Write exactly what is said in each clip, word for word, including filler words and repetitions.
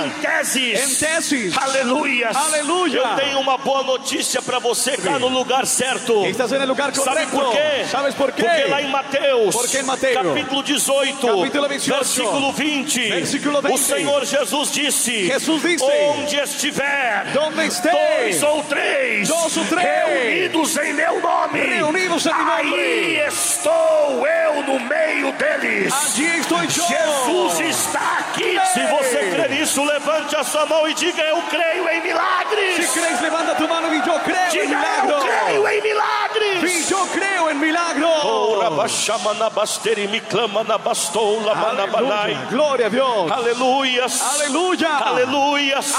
Em teses. En tesis. Aleluia. Aleluia. Eu tenho uma boa notícia para você. Está no lugar certo. Estás en el lugar correcto. Sabe por quê? ¿Sabes por qué? Porque lá em Mateus, Porque em Mateus, capítulo dezoito, capítulo veintiocho, versículo vinte, versículo vinte, o Senhor Jesus disse: Jesus disse, onde estiver donde esté, dois ou três, dos ou três, reunidos em meu nome, reunidos em meu nome, aí estou eu no meio deles. Allí estoy yo. Jesus está aqui. Ei. Se você crê nisso, levante a sua mão e diga: eu creio em milagres. Si crees, levanta tu mano y yo creo Diga: en milagro. eu creio em milagres. Y yo creo en milagro. Me clama na bastola, manabanai. Aleluya. Gloria a Dios. Aleluias. Aleluya. Aleluias.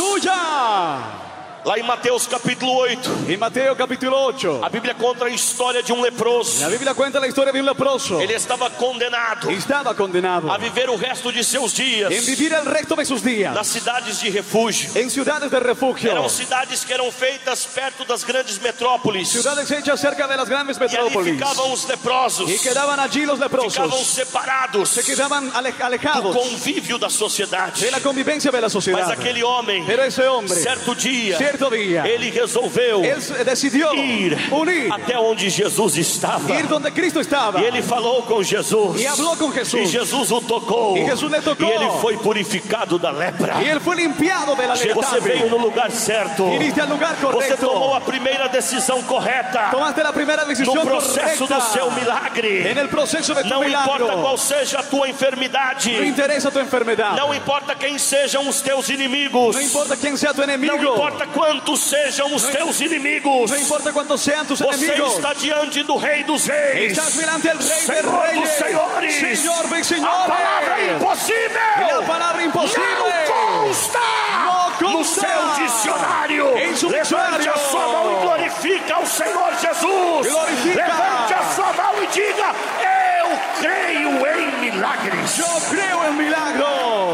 Aleluya. Lá em Mateus capítulo oito, En Mateo capítulo ocho, a Bíblia conta a história de um leproso. la Biblia cuenta la historia de un leproso. Ele estava condenado Estaba condenado a viver o resto de seus dias en vivir el resto de sus días nas cidades de refúgio. en ciudades de refugio, Eram cidades que eram feitas perto das grandes metrópoles. ciudades hechas cerca de las grandes E ali metrópolis. ficavam os leprosos. Y quedaban allí los Ficavam leprosos. separados Se quedaban ale- do alejados convívio da sociedade. de la convivencia de la Mas sociedad. aquele homem, Pero ese hombre, certo dia, cierto día, ele resolveu él decidió ir unir, até onde Jesus estava. ir donde Cristo estaba. E ele falou com Jesus. Y habló con Jesús. E Jesus o tocou. E Jesus le tocou. E ele foi purificado da lepra. Y él fue limpiado de la Você veio lepra. no lugar certo. Viniste al lugar Você tomou correcto. a primeira decisão correta Tomaste la primera no decisión processo correcta do seu milagre. en el proceso de tu Não importa milagro. qual seja a tua enfermidade. No interesa tu enfermedad. Não importa quem sejam os teus inimigos. No importa quién sea tu Não enemigo. importa quantos sejam os teus inimigos. No importa cuántos sean tus Você enemigos. está diante do Rei dos Reis. Estás delante del Rey de Senhor dos Reyes. Senhores. Señor de A palavra Señores. impossível. Y la palabra imposible Não consta no no consta seu dicionário. em su Levante dicionário. a sua mão e glorifica ao Senhor Jesus. Glorifica. Levante a sua mão e diga: eu creio em milagres. Yo creo en milagro.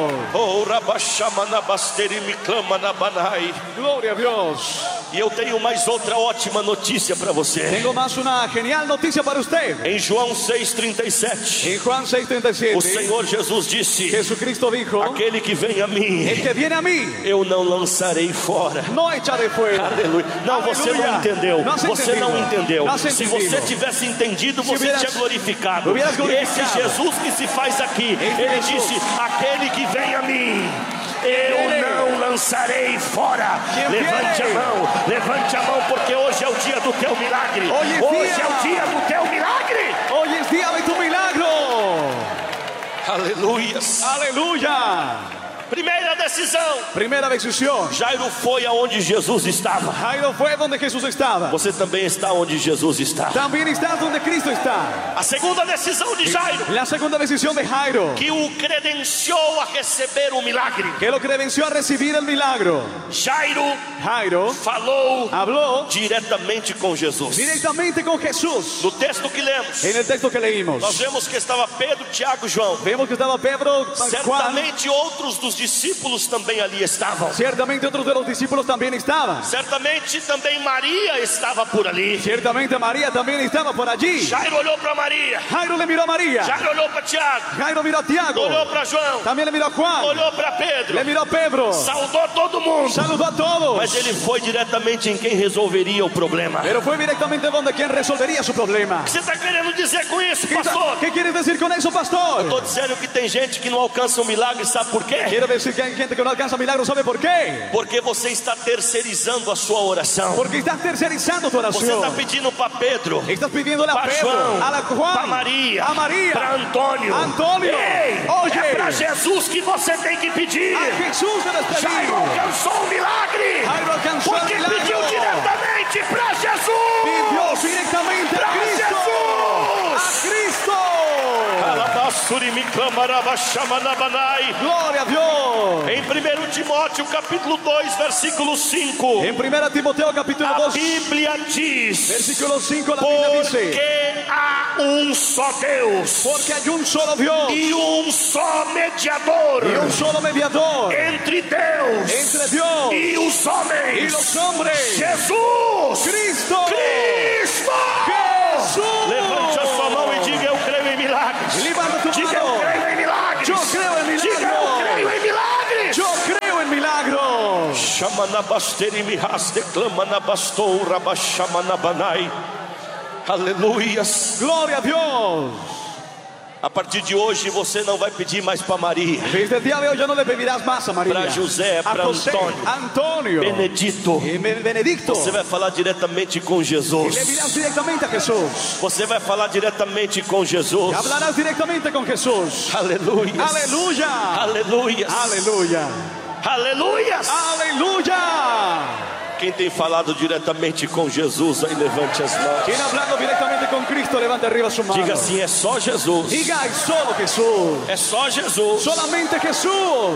Oh, Rabashamanabasteri me clama na banai. Gloria a Dios. E eu tenho mais outra ótima notícia para você. Tengo más una genial noticia para usted. Em João seis, trinta e sete, En Juan seis treinta y siete, o Senhor Jesus disse: Jesucristo dijo: aquele que vem a mim, el que viene a mí, eu não lançarei fora. no echaré fuera. Aleluia. Não, você não Aleluia. entendeu. Não has Você não entendido. entendeu. Não has Se entendido. você tivesse entendido, Se você hubieras- tinha glorificado. hubieras glorificado. Esse Jesus que se faz aqui, Esse ele Jesus. disse: aquele que vem a mim, eu Ele. não lançarei fora. Quem Levante viene? a mão, levante a mão, porque hoje é o dia do teu milagre. Hoje é Hoje dia. é o dia do teu milagre. Hoy es día de tu milagro. Aleluias. Aleluya. Primeira decisão. Primera decisión. Jairo foi aonde Jesus estava. Jairo fue donde Jesús estaba. Você também está onde Jesus está. También estás donde Cristo está. A segunda decisão de Jairo, La segunda decisión de Jairo, que o credenciou a receber o milagre. que lo credenció a recibir el milagro. Jairo Jairo falou habló diretamente com Jesus. directamente con Jesús. No texto que lemos, En el texto que leímos, nós vemos que estava Pedro, Tiago e João. vemos que estaba Pedro, Juan, Certamente outros dos discípulos também ali estavam. ciertamente otros de los discípulos también estaban. Certamente também Maria estava por ali. Ciertamente María también estaba por allí. Jairo olhou para Maria. Jairo le miró a María. Jairo olhou para Tiago. Jairo miró a Tiago. Olhou para João. También le miró a Juan. Olhou para Pedro. Le miró a Pedro. Saudou todo mundo. Saludó a todos. Mas ele foi diretamente em quem resolveria o problema. Pero fue directamente donde quien resolvería su problema. O que você está querendo dizer com isso, ¿Qué, pastor? ¿Qué quieres decir con eso, pastor? Estou dizendo que tem gente que não alcança o milagre, sabe por qué? Quiero decir que hay gente que no alcanza milagros, ¿sabe por qué? Porque você está terceirizando a sua oração. Porque estás tercerizando tu Você está oración. pedindo para Pedro, Estás pidiéndole a para Pedro, João, a la Juan, para Maria, a María, para Antônio. Antônio. Ei, Oye. é para Jesus que você tem que pedir. a Jesús debes pedir. Jairo alcançou o milagre. Jairo alcanzó Porque el milagro. pediu diretamente para Jesus. Pidió directamente a Para Cristo. Jesus. A Cristo. Gloria a Dios. Em primeiro Timóteo capítulo dois, versículo cinco, En primera Timoteo capítulo a dos, Bíblia diz: versículo cinco, la Biblia dice: porque há um só Deus porque hay un solo Dios e um só mediador y un solo mediador entre Deus entre Dios e os y homens, los hombres, Jesus Cristo. Cristo. Jesús. Levante a sua mão e diga: eu creio em milagres. Levanta tu Diga: eu mano. creio em milagres. Yo creo en Diga: eu milagros. creio em milagres. Yo creo Rabashamanabasteri mihas declama na bastou Rabashamanabanai. Aleluias. Gloria a Dios. A partir de hoje você não vai pedir mais para Maria, Desde el día de hoy ya no le pedirás más a María, para José, a para José, Antônio, Antonio Benedito. y Benedicto. Você vai falar diretamente com Y Jesus. le dirás directamente a Jesús. Você vai falar diretamente com Jesus. Y hablarás directamente con Jesús. Aleluia. Aleluya. Aleluia. Aleluya. Aleluias. Aleluya. Quem tem falado diretamente com Jesus, aí levante as mãos. Quien hablando directamente con Cristo, levante arriba su mano. Diga assim: é só Jesus. Diga, es solo Jesús. É só Jesus. Solamente Jesús.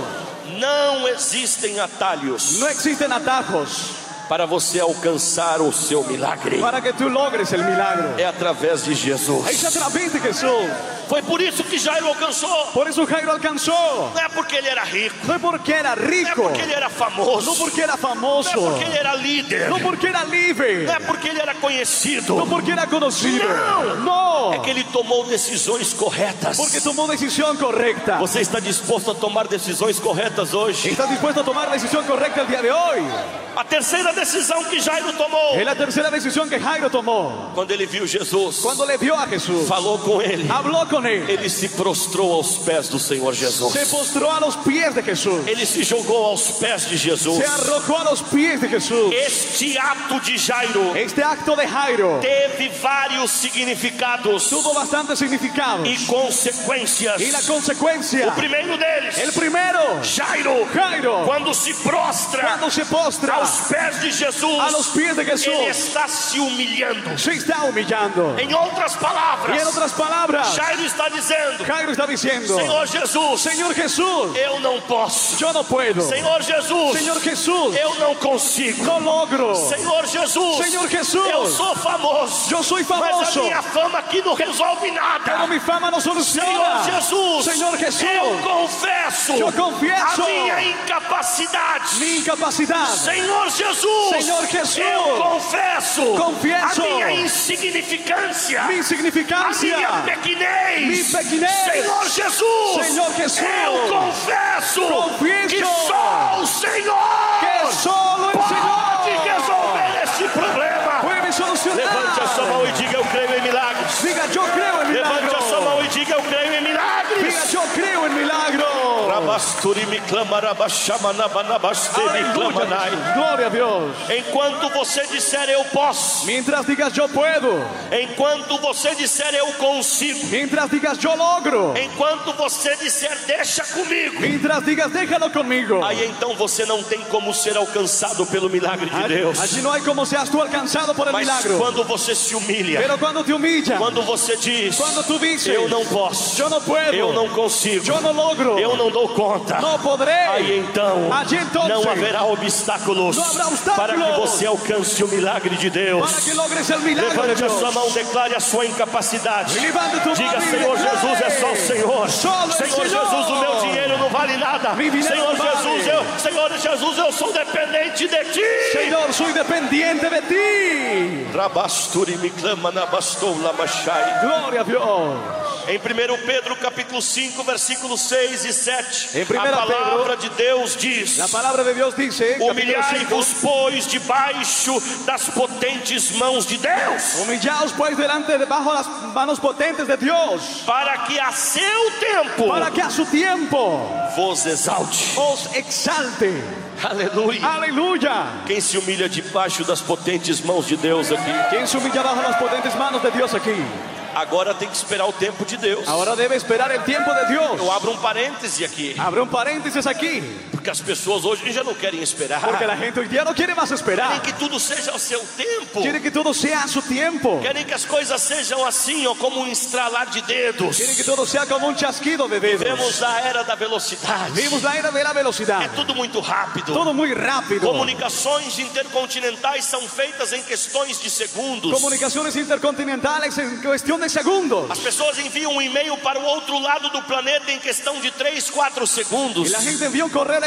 Não existem atalhos No existen atajos para você alcançar o seu milagre. para que tú logres el milagro. É através de Jesus. Es a través de Jesús. Foi por isso que Jairo alcançou. Por eso Jairo alcanzó. Não é porque ele era rico, No es porque era não é rico, porque ele era famoso, no porque era não é famoso, porque ele era líder, no porque era libre, não é porque ele era conhecido. no porque era conocido. Não. No, É que ele tomou decisões corretas. porque tomó decisión correcta. Você está disposto a tomar decisões corretas hoje? ¿Estás dispuesto a tomar la decisión correcta el día de hoy? A terceira decisão que Jairo tomou, Es la tercera decisión que Jairo tomó. quando ele viu Jesus, Cuando le vio a Jesús, falou com ele, habló con él, ele se prostrou aos pés do Senhor Jesus. se postró a los pies de Jesús, Ele se jogou aos pés de Jesus. se arrojó a los pies de Jesús. Este ato de Jairo Este acto de Jairo teve vários significados tuvo bastante significado. e consequências. Y la consecuencia, O primeiro deles, el primero, Jairo, Jairo, quando se prostra cuando se postra aos pés de Jesus, a los pies de ele Jesús, está se humilhando. se está humillando. Em outras Y palavras, en otras palabras, Jairo está dizendo: Jairo está diciendo, Senhor Jesus, Señor Jesús, eu não posso. yo no puedo. Senhor Jesus, Señor Jesús, eu não consigo. no logro. Senhor Jesus, Señor Jesús, eu sou famoso, yo soy mas a famoso, minha fama aqui não resolve nada. pero mi fama no Senhor soluciona. Jesus, Señor Jesús, eu confesso eu confieso a minha incapacidade. mi incapacidad. Senhor Jesus, Senhor Jesús, eu confesso, confieso a minha insignificância, Mi a insignificancia, minha pequenez. mi pequenez. Senhor Jesus, Senhor Jesús, eu confesso confieso que só o Senhor que solo el pode Señor resolver esse problema. puede solucionar. Levante a sua mão e diga: eu creio em milagres. Diga, yo creo en Levante a sua mão milagros. e diga: eu creio em milagres. Diga, yo creo en milagros. Rabasturi me clama, rabashamanabanabasteri Aleluya, clamanai. Jesús. Gloria a Dios. Enquanto você disser eu posso, Mientras digas yo puedo, enquanto você disser eu consigo, mientras digas yo logro, enquanto você disser deixa comigo, mientras digas déjalo conmigo, aí então você não tem como ser alcançado pelo milagre de Deus. allí no hay como seas tú alcanzado por el Mas milagro. quando você se humilha, Pero cuando te humillas, quando você diz cuando tú dices, eu não posso, yo no puedo, eu não consigo, yo no logro, eu não dou conta, no podré, aí então allí entonces não haverá obstáculos no habrá obstáculos para que você alcance o milagre de Deus. para que logres el milagro de Levante a Dios. sua mão, declare a sua incapacidade. Levante tu Diga: mão e Senhor declare. Jesus, é só o Senhor. Solo el Senhor Senhor. Jesus, o meu dinheiro não vale nada. Mi dinero Senhor no vale. Jesus, eu, Senhor Jesus, eu sou dependente de Ti. Señor, soy dependiente de ti. Rabasturi me clama na bastou lamachai. Gloria a Dios. Em primeiro Pedro capítulo cinco, versículos seis e sete, Em a primeira palavra de Deus diz: La palabra de Dios dice, capítulo humilhai-vos, cinco, pois, debaixo das potentes mãos de Deus, humillaos pues delante debajo las manos potentes de Dios, para que a seu tempo para que a su tiempo vos exalte. os exalte. Aleluia. Aleluya. Quem se humilha debaixo das potentes mãos de Deus aqui, ¿Quién se humilla bajo las potentes manos de Dios aquí? agora tem que esperar o tempo de Deus. Ahora debe esperar el tiempo de Dios. Eu abro um parêntese aqui, Abre un paréntesis aquí, porque as pessoas hoje já não querem esperar. porque la gente hoy día no quiere más Querem esperar. que tudo seja ao seu tempo. Quiere que todo sea a su tiempo. Querem que as coisas sejam assim, ó, como um estralar de dedos. Quieren que todo sea como un chasquido de dedos. Vivemos a era da velocidade. Vivimos la era de la velocidad. É tudo muito rápido. Todo muy rápido. Comunicações intercontinentais são feitas em questões de segundos. Comunicaciones intercontinentales en cuestión de segundos. As pessoas enviam um e-mail para o outro lado do planeta em questão de três, quatro segundos. Y la gente envía un correo electrónico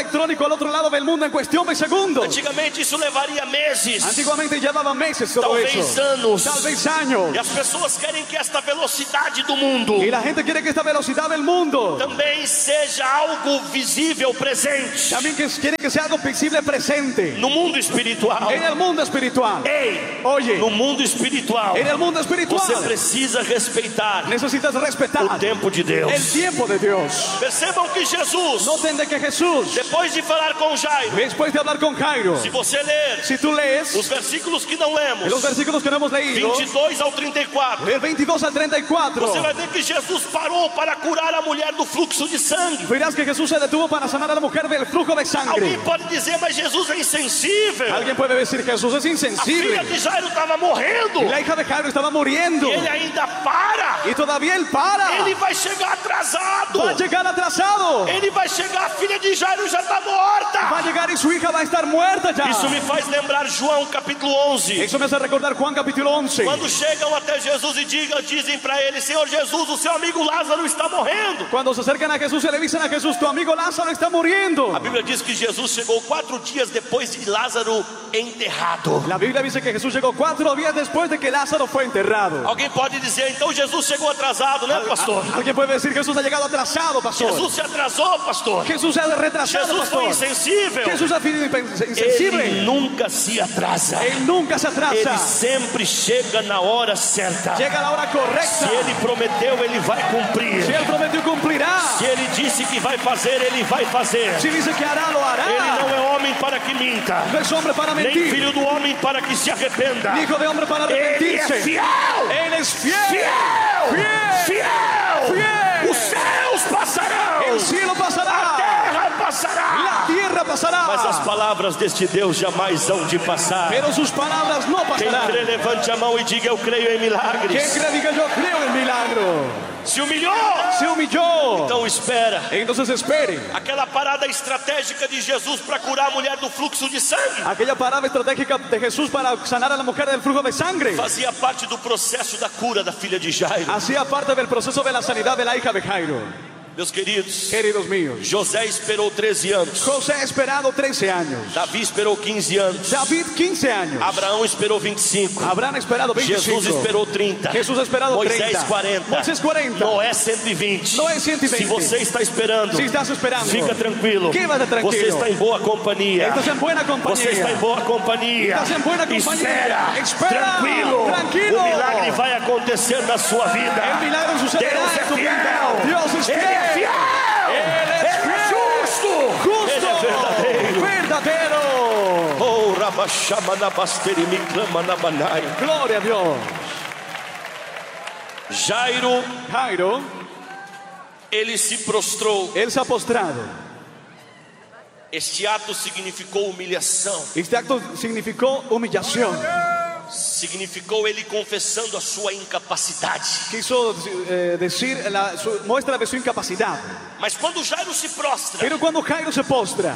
electrónico al otro lado del mundo en cuestión de segundos. Antigamente isso levaria meses, Antiguamente llevaba meses todo talvez eso. anos. Tal vez años. E as pessoas querem que esta velocidade do mundo Y la gente quiere que esta velocidad del mundo também seja algo visível, presente también que quiere que sea algo visible presente no mundo espiritual. en el mundo espiritual. Ei, Oye, no mundo espiritual, en el mundo espiritual você precisa respeitar necesitas respetar o tempo de Deus. el tiempo de Dios. Percebam que Jesus, Noten de que Jesús, depois de falar com Jairo, después de hablar con Jairo, se você ler si tú lees os versículos que não lemos, los versículos que no hemos leído, vinte e dois ao trinta e quatro, del veintidós al treinta y cuatro, você vai ver que Jesus parou para curar a mulher do fluxo de sangue. verás que Jesús se detuvo para sanar a la mujer del flujo de sangre. Alguém pode dizer, mas Jesus é insensível. Alguien puede decir que Jesús es A filha insensible. de Jairo estava morrendo. Y la hija de Jairo estaba muriendo. E ele ainda para. Y todavía él para. Ele vai chegar atrasado. Va a llegar atrasado. Ele vai chegar, a filha de Jairo já está morta. Va a llegar y su hija va a estar muerta ya. Isso me faz lembrar João capítulo onze. Eso me hace recordar Juan capítulo once. Quando chegam até Jesus e digam, dizem para ele, Senhor Jesus, o seu amigo Lázaro está morrendo. Cuando se acercan a Jesús y le dicen a Jesús, tu amigo Lázaro está muriendo. A Bíblia diz que Jesus chegou quatro dias depois de Lázaro enterrado. La Biblia dice que Jesús llegó cuatro días después de que Lázaro fue enterrado. Alguém pode dizer, então Jesus chegou atrasado, né, pastor? Alguien puede decir Jesús ha llegado atrasado, pastor. Jesus se atrasou, pastor. Jesús se ha retrasado, Jesus foi pastor. insensível. Jesús ha sido insensible. Ele nunca se atrasa. Él nunca se Ele atrasa. sempre chega na hora certa. Llega a la hora correcta. Se ele prometeu, ele vai cumprir. Si él prometió, cumplirá. Se ele disse que vai fazer, ele vai fazer. Si dice que hará, lo hará. Ele não é homem para que minta, No es hombre para nem mentir, filho do homem para que se arrependa. ni hijo de hombre para Ele é arrepentirse. fiel. Él es fiel. Fiel. Fiel. Fiel. Fiel. Os céus passarão. El cielo A pasará. terra La passará. tierra pasará. Mas as palavras deste Deus jamais hão de passar. Pero sus palabras no Quem pasarán. crê, levante a mão e diga, eu creio em milagres. Quien cree diga yo creo en milagro. Se humilhou. Se humilló. Então espera. Entonces espere. Aquela parada estratégica de Jesus para curar a mulher do fluxo de sangue Aquella parada estratégica de Jesús para sanar a la mujer del flujo de sangre fazia parte do processo da cura da filha de Jairo. hacía parte del proceso de la sanidad de la hija de Jairo. Meus queridos, Queridos míos, José esperou treze anos, José ha esperado trece años. Davi esperou quinze anos, David quince años. Abraão esperou vinte e cinco, Abraham ha esperado veinticinco. Jesus esperou trinta, Jesús ha esperado Moisés treinta. quarenta, Moisés cuarenta. Noé cento e vinte. Noé cento e vinte. Se você está esperando, Si estás esperando, fica tranquilo. quédate tranquilo. Você está em boa companhia. Estás en buena compañía. Você está em boa companhia. Estás en buena compañía. Espera, Espera, tranquilo. tranquilo. O milagre vai acontecer na sua vida. El milagro sucederá Deus en tu é vida. fiel. Dios es Ele é fiel. fiel. Él es Ele é justo. Justo. Ele é verdadeiro. Verdadero. Oh, Rabashama na basteri me clama na banai. Gloria a Dios. Jairo, Jairo, ele se prostrou. él se ha postrado. Este ato significou humilhação. Este acto significó humillación. Significou ele confessando a sua incapacidade. Quiso eh, decir la su, muestra de su incapacidad. Mas quando Jairo se prostra, Pero cuando Jairo se postra,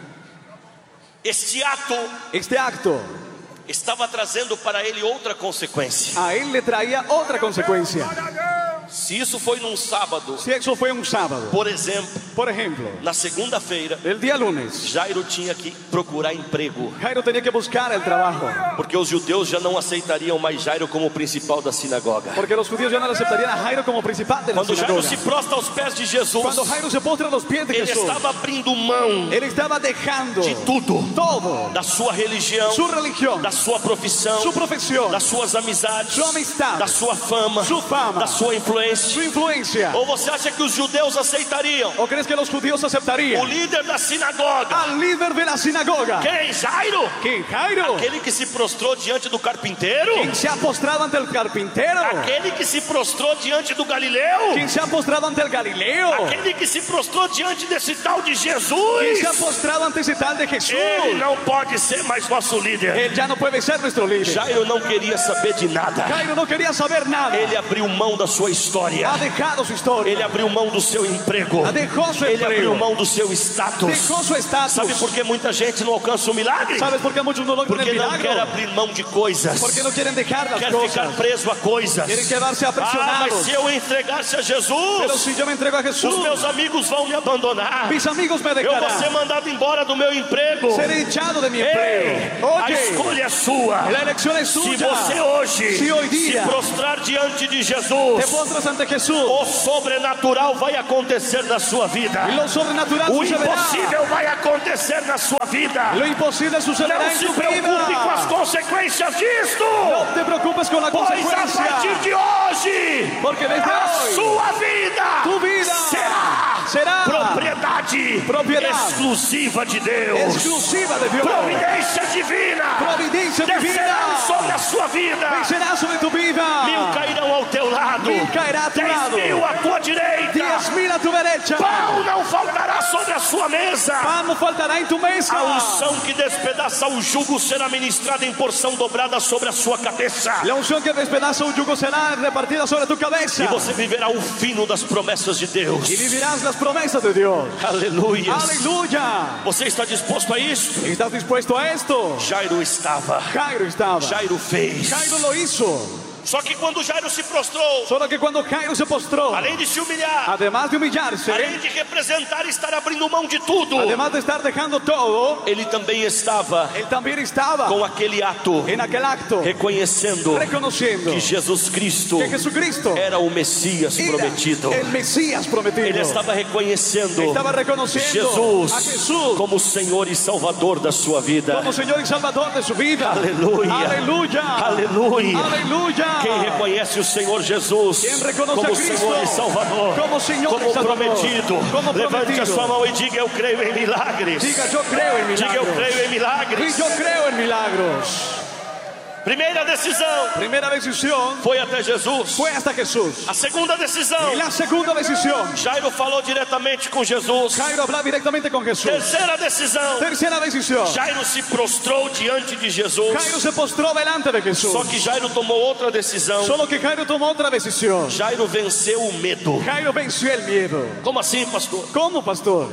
este ato este acto estava trazendo para ele outra consequência. a él le traía otra consecuencia. Se isso foi num sábado, Si eso fue un sábado, por exemplo, por ejemplo, na segunda-feira, el día lunes, Jairo tinha que procurar emprego, Jairo tenía que buscar el trabajo, porque os judeus já não aceitariam mais Jairo como principal da sinagoga. porque los judíos ya no le aceptarían a Jairo como principal de la Quando Jairo sinagoga. se prostra aos pés de Jesus, Cuando Jairo se postra a los pies de ele Jesús, estava abrindo mão él estaba dejando de tudo, todo, da sua religião, su religión, da sua profissão, su profesión, das suas amizades, Sua amistade, da sua fama, su fama, da sua influência. su influencia. Ou você acha que os judeus aceitariam ¿O crees que los judíos o aceptarían líder da sinagoga? al líder de la sinagoga? Quem? Jairo? ¿Quién? Jairo. Aquele que se prostrou diante do carpinteiro? ¿Quién se ha postrado ante el carpintero? Aquele que se prostrou diante do Galileu? ¿Quién se ha postrado ante el Galileo? Aquele que se prostrou diante desse tal de ¿Quién Jesus? se ha postrado ante ese tal de Jesús? Ele não pode ser mais nosso líder. Él ya no puede ser nuestro líder. Jairo não queria saber de nada. Jairo no quería saber nada. Ele abriu mão da sua história. Ha dejado su historia. Ele abriu mão do seu emprego. Dejó su Ele abriu empleo. mão do seu status. Dejó su estatus. Sabe por que muita gente não alcança o milagre? ¿Sabes por qué muchos no logran Porque el não milagro? quer abrir mão de coisas. Porque no quieren dejar las Quer cosas. ficar preso a coisas. Quieren quedarse Ah, aprisionados. mas se eu entregar-se a Pero Jesus, si yo me entrego a Jesús, os meus amigos vão me abandonar. mis amigos me Eu vou ser dejarán. mandado embora do meu emprego. Seré echado de mi Ei, empleo. a Oye, escolha é sua. la elección es Se suya. você hoje Se hoy día se prostrar diante de te Jesus, postras ante Jesús, o sobrenatural vai acontecer na sua vida. y lo sobrenatural O sucederá. impossível vai acontecer na sua vida. Lo imposible sucederá Não en se tu preocupe com as vida. consequências disto, No te preocupes con la pois a consecuencia. partir de hoje, Porque desde a hoy, sua vida tu vida será será propriedade propriedade exclusiva de Deus. exclusiva de Dios. Providência divina Providencia descerá sobre divina. a sua vida. Vencerá sobre tu vida. Mil cairão ao teu lado, Mil cairá a tu dez lado. mil à tua direita. Diez mil a tu derecha. Pão não faltará sobre a sua mesa. Pan no faltará en tu mesa. A unção que despedaça o jugo será ministrada em porção dobrada sobre a sua cabeça. La unción que despedaza un yugo será repartida sobre tu cabeza. E você viverá o fino das promessas de Deus. Y vivirás las promesas de Dios. Aleluia. Aleluya. Você está disposto a isso? ¿Estás dispuesto a esto? Jairo estava. Jairo estaba. Jairo fez. Jairo lo hizo. Só que quando Jairo se prostrou, Solo que cuando Jairo se postró, além de se humilhar, además de humillarse, além de representar e estar abrindo mão de tudo, además de estar dejando todo, ele também estava él también estaba com aquele ato, en aquel acto, reconhecendo reconociendo que Jesus Cristo que Jesucristo era o Messias era prometido. el Mesías prometido. Ele estava reconhecendo Estaba reconociendo Jesus a Jesús como Senhor e Salvador da sua vida. como Señor y Salvador de su vida. Aleluia. Aleluya. Aleluia. Aleluya. Quem reconhece o Senhor Jesus Quem reconhece como a Cristo Senhor e Salvador, como Senhor como e Salvador, prometido, como levante prometido. a sua mão e diga: eu creio em milagres. Diga, yo creo en Diga: eu milagros. creio em milagres. Y yo creo en milagros. Primeira decisão Primera decisión foi até Jesus. fue hasta Jesús. A segunda decisão, Y la segunda decisión, Jairo falou diretamente com Jesus. Jairo hablaba directamente con Jesús. Terceira decisão, Tercera decisión, Jairo se prostrou diante de Jesus. Jairo se postró delante de Jesús. Só que Jairo tomou outra decisão. Solo que Jairo tomó otra decisión. Jairo venceu o medo. Jairo venció el miedo. Como assim, pastor? ¿Cómo, pastor?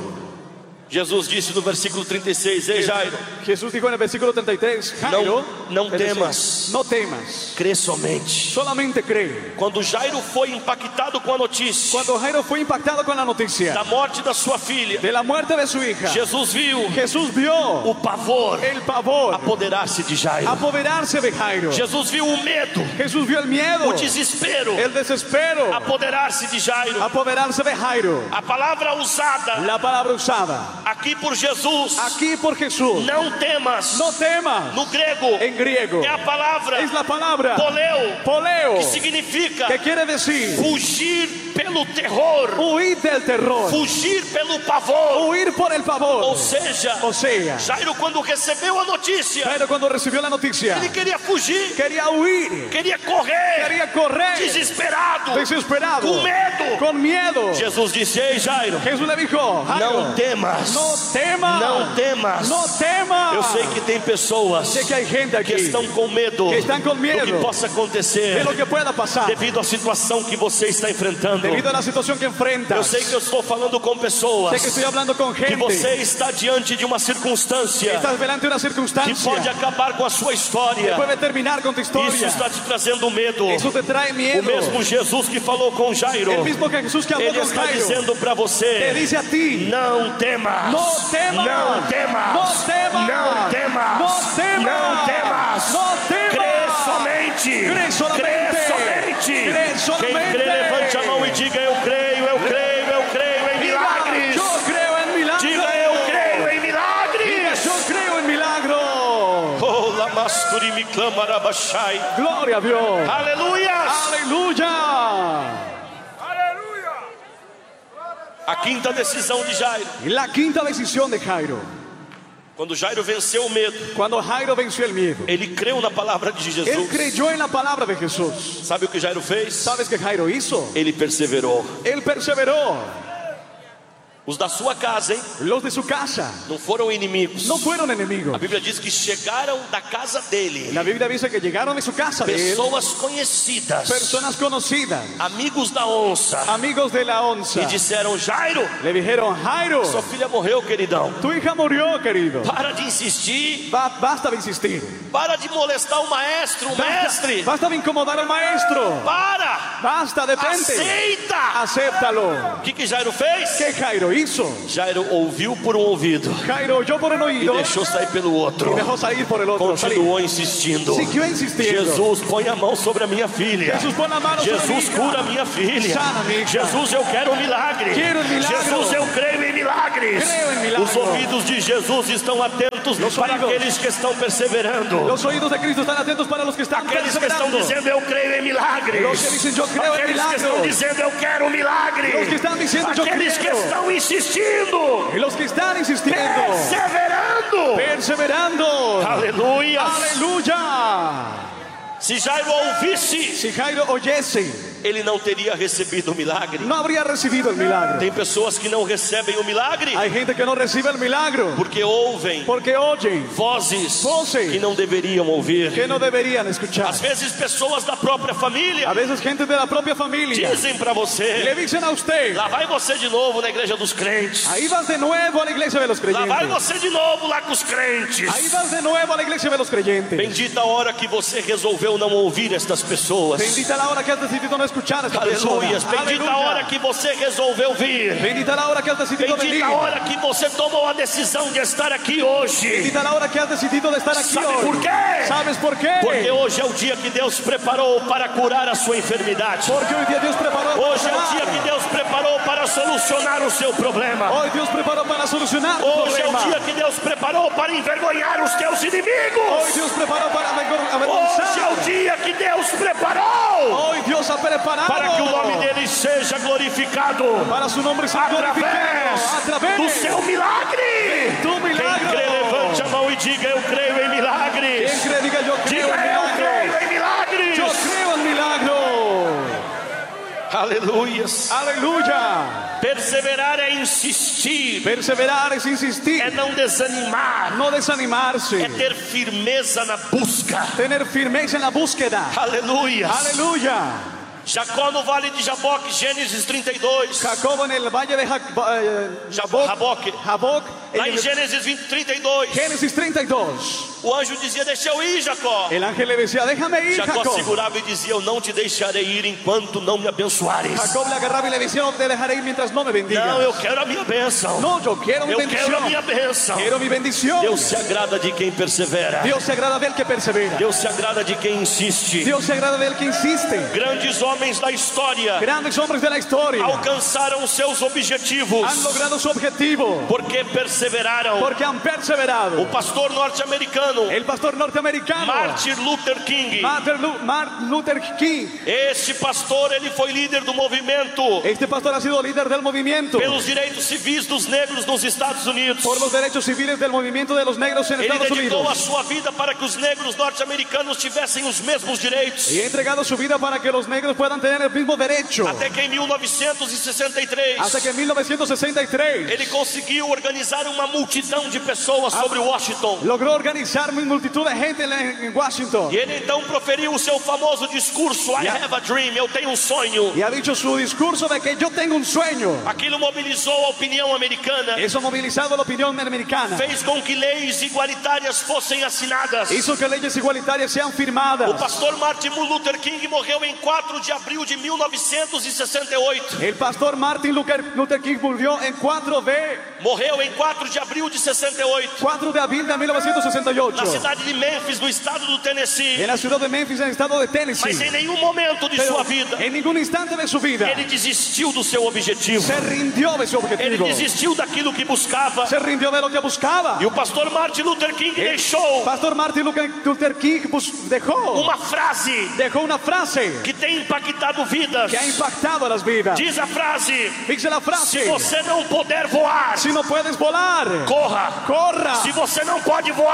Jesus disse no versículo trinta e seis: Ei, Jairo, Jesús dijo en el versículo treinta y tres, Jairo, No- no es decir, temas. no temas, crê somente. solamente cree. Quando Jairo foi impactado com a notícia Cuando Jairo fue impactado con la noticia da morte da sua filha, de la muerte de su hija, Jesus viu Jesús vio o pavor el pavor apoderar-se de Jairo. apoderarse de Jairo. Jesus viu o medo, Jesús vio el miedo, o desespero el desespero apoderar-se de Jairo. apoderarse de Jairo. A palavra usada La palabra usada aqui por Jesus, aquí por Jesús, não temas, no temas, no grego, en griego é a palavra es la palabra poleu, poleo, que significa que quiere decir fugir pelo terror, huir del terror, fugir pelo pavor. huir por el Ou pavor. seja, O sea, Jairo, quando recebeu a notícia, Jairo cuando recibió la noticia ele queria fugir, quería huir, queria correr, quería correr desesperado, desesperado, com medo. con miedo. Jesus disse: Ei, Jairo, Jesús le dijo, Jairo, não temas, no temas, não temas. no temas. Eu sei que tem pessoas Sé que hay gente aquí que estão com medo que están con do miedo que possa acontecer de lo que pueda pasar devido à situação que você está enfrentando. debido a la situación que enfrentas. Eu sei que eu estou falando com pessoas Sé que estoy hablando con que gente você está diante de uma que circunstância estás delante de una que circunstancia pode acabar com a sua que história. puede terminar con tu Isso historia. está te trazendo medo. Eso te trae O miedo. mesmo Jesus que falou com Jairo, El mismo que Jesús que habló ele con está Jairo dizendo para te você: dice a ti, não temas, no temas, não temas, no temas, não temas, no temas, não temas, no temas. crê somente, Crê somente, crê somente. crê somente. Quem crê, levante a mão e diga: eu creio, eu creio, eu creio em Diga, milagres. yo creo en milagros. Diga: eu creio em Diga, milagres. yo creo en milagros. Oh, lamasturi mi clamarabashai. Gloria a Dios. Aleluias. Aleluya. A quinta decisão de Jairo. Y la quinta decisión de Jairo. Quando Jairo venceu o medo, Cuando Jairo venció el miedo, ele creu na palavra de él Jesus. creyó en la palabra de Jesús. Sabe o que Jairo fez? ¿Sabes qué Jairo hizo? Ele perseverou. Él perseveró. Os da sua casa, hein? Los de su casa Não foram inimigos. no fueron A enemigos. Bíblia diz que chegaram da casa dele La Biblia dice que llegaron de su casa de él, pessoas conhecidas, personas conocidas, amigos da onça, amigos de la onza. e disseram: Jairo, Le dijeron, Jairo, sua filha morreu, queridão. tu hija murió, querido. Para de insistir, Ba- basta de insistir. para de molestar o maestro, o mestre. Basta de incomodar al maestro. Para, Basta, detente. aceita. Acéptalo. O que que Jairo fez? ¿Qué Jairo hizo? Jairo ouviu por um ouvido Jairo oyó por un e oído deixou sair pelo outro. y dejó salir por el otro. Salir. Continuou insistindo. Siguió insistindo. Jesus, põe a mão sobre a minha filha. Jesus, põe a mão sobre Jesus, a minha cura a minha filha. Sana, minha hija. Jesus, eu quero um milagre. Quero um milagre. Jesus, eu creio em milagres. Creio em milagre. Os ouvidos de Jesus estão atentos Los para oídos. aqueles que estão perseverando. Los oídos de Cristo están atentos para los que están Aqueles que estão perseverando. dizendo eu creio em milagres. Los que dicen yo creo en Aqueles que estão milagros. dizendo eu quero um milagre. Los que están diciendo yo Aqueles que creo. estão insistindo, Y los que están insistiendo, perseverando. perseverando. Aleluia. Aleluya. Se Jairo ouvisse, Si Jairo oyese, ele não teria recebido o milagre. no habría recibido el milagro. Tem pessoas que não recebem o milagre Hay gente que no recibe el milagro porque ouvem porque oyen vozes Vozes. que não deveriam ouvir. que no deberían escuchar. Às vezes pessoas da própria A família veces gente de la propia familia dizem para le você: dicen a usted, lá vai você de novo na igreja dos crentes. ahí vas de nuevo a la iglesia de los Lá vai creyentes. você de novo lá com os crentes. Ahí vas de nuevo a la iglesia de los creyentes. Bendita a hora que você resolveu não ouvir estas pessoas. Bendita la hora que has decidido no escuchar a esta persona. Aleluia. Bendita a hora que você resolveu vir. Bendita la hora que has decidido venir. Bendita a hora que você tomou a decisão de estar aqui hoje. Bendita la hora que has decidido de estar aquí Sabe hoy. por quê? ¿Sabes por qué? Porque hoje é o dia que Deus preparou para curar a sua enfermidade. Porque hoy día Dios preparó para Hoje é o dia que sanar. Deus preparou para solucionar o seu problema. Hoy Dios preparó para solucionar tu Hoje é o problema. dia que Deus preparou para envergonhar os teus Hoy inimigos. Dios preparó para avergon- Hoje é avergonzar. o dia que Deus preparou Hoy Dios ha preparado para que o nome dele seja glorificado para su nombre sea glorificado através a través do seu milagre. tu Quem milagro. crê, levante a mão e diga: eu creio em milagres. Quien cree diga yo creo Diga: en eu creio milagros. em milagres. Yo creo en milagros. Aleluias. Aleluya. Perseverar é insistir, Perseverar es insistir, é não desanimar, no desanimarse, é ter firmeza na busca. tener firmeza en la búsqueda. Aleluias. Aleluya. Jacó no vale de Jaboque, Gênesis trinta e dois. Jacob en el valle de Jac- eh, Jaboc, Jaboque. Jaboc, Lá en em el- Gênesis vinte, trinta e dois. Génesis treinta y dos. O anjo dizia: deixa eu ir, Jacó. El ángel le decía, déjame ir, Jacó Jacob. segurava e dizia: eu não te deixarei ir enquanto não me abençoares. Jacob le agarraba y le decía, no te dejaré ir mientras no me bendigas. Não, eu quero a minha bênção. No, yo quiero mi Eu quero a bendición. minha bênção. Quiero mi bendición. Deus se agrada de quem persevera. Dios se agrada del que persevera. Deus se agrada de quem insiste. Dios se agrada del que insiste. Grandes homens da história Grandes hombres de la historia alcançaram seus objetivos han logrado su objetivo porque perseveraram. porque han O perseverado. pastor norte-americano El pastor norteamericano Martin Luther King, Martin Lu- Martin Luther King. este pastor ele foi líder do movimento Este pastor ha sido líder del movimiento pelos direitos civis dos negros nos Estados Unidos. por los derechos civiles del movimiento de los negros en Ele Estados dedicou a Unidos. sua vida para que os negros norte-americanos tivessem os mesmos direitos. Y ha entregado su vida para que los negros puedan tener el mismo derecho. Até que em mil novecentos e sessenta e três Hasta que en mil novecientos sesenta y tres ele conseguiu organizar uma multidão de pessoas sobre Washington. logró organizar una multitud de gente en en Washington. E ele então proferiu o seu famoso discurso: I have a dream, eu tenho um sonho. Y ha dicho su discurso de que yo tengo un sueño. Aquilo mobilizou a opinião americana, Eso ha movilizado la opinión americana. fez com que leis igualitárias fossem assinadas. Hizo que leyes igualitarias sean O firmadas. pastor Martin Luther King morreu em quatro de abril de mil novecentos e sessenta e oito. El pastor Martin Luther Luther King murió en cuatro de Morreu em quatro de abril de sessenta e oito, cuatro de abril de mil novecientos sesenta y na ocho cidade de Memphis, no estado do Tennessee. en la ciudad de Memphis, en el estado de Mas em Tennessee. nenhum momento de Pero sua vida en ningún instante de su vida ele desistiu do seu objetivo. se rindió de su Ele objetivo. desistiu daquilo que buscava. Se rindió de lo que buscaba. E o pastor Martin Luther King deixou Pastor Martin Luther King bus- dejó uma frase dejó una frase que tem impactado vidas. que ha impactado a las vidas. Diz a frase: Dice la se frase: você não puder voar, si no puedes volar, corra. corra. Se você não pode voar, Si no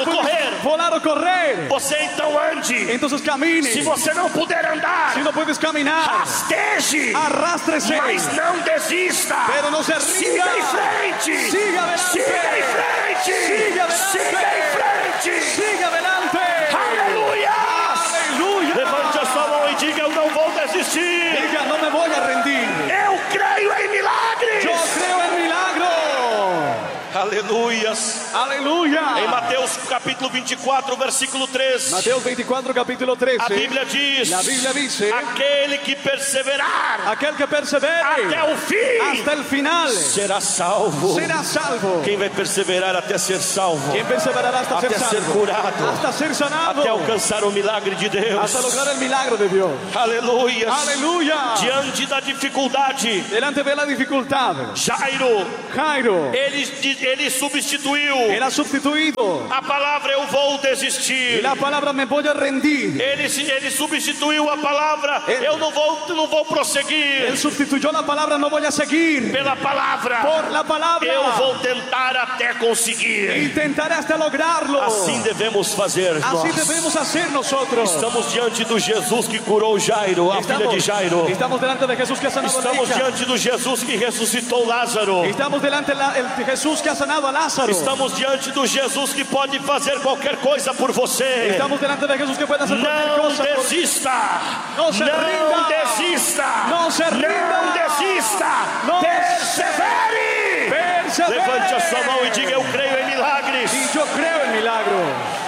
puedes correr, volar o correr, você então ande. entonces camine. Se você não puder andar, Si no puedes caminar, rasteje, arrástrese, mas não desista. pero no se rinda. Siga em frente. Siga adelante. Siga em frente. Siga adelante. Siga em frente. Siga adelante. Aleluia. Aleluya. Levante a sua mão e diga: eu não vou desistir. Diga, no me voy a rendir. Eu creio em milagres. Yo creo en milagro. Aleluias. Aleluya. Em Mateus capítulo vinte e quatro, versículo três. Mateos veinticuatro, capítulo trece. A Bíblia diz: La Biblia dice, aquele que perseverar aquel que persevere até o fim hasta el final será salvo. será salvo. Quem vai perseverar até ser salvo, Quien perseverará hasta até ser ser salvo, curado, hasta ser sanado, até alcançar o milagre de Deus. hasta lograr el milagro de Dios. Aleluia. Aleluya. Diante da dificuldade, Delante de la dificultad, Jairo, Jairo, ele, ele substituiu él ha sustituido a palavra eu vou y desistir. la palabra me voy a rendir. Ele, se- ele substituiu a palavra Ele- eu não vou, não vou prosseguir Él sustituyó la palabra no voy a seguir pela palavra. por la palabra. Eu vou tentar até conseguir. Intentaré hasta lograrlo. Assim devemos fazer Así nós. debemos hacer nosotros. Estamos diante do Jesus que curou Jairo, a filha de Jairo. estamos delante de Jesús que ha sanado a la Estamos hija. diante do Jesus que ressuscitou Lázaro. Estamos delante del Jesús que ha sanado a Lázaro. Estamos diante do Jesus que pode fazer qualquer coisa por você. Estamos delante de Jesús que puede hacer cualquier Não cosa. por- desista. Não se Não rinda. desista. Não se rinda. Não desista. Não Persevere. Persevere. Levante a sua mão e diga: eu creio em milagres. Y yo creo en milagro.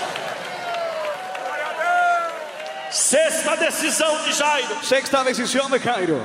Sexta decisão de Jairo. Sexta decisión de Jairo.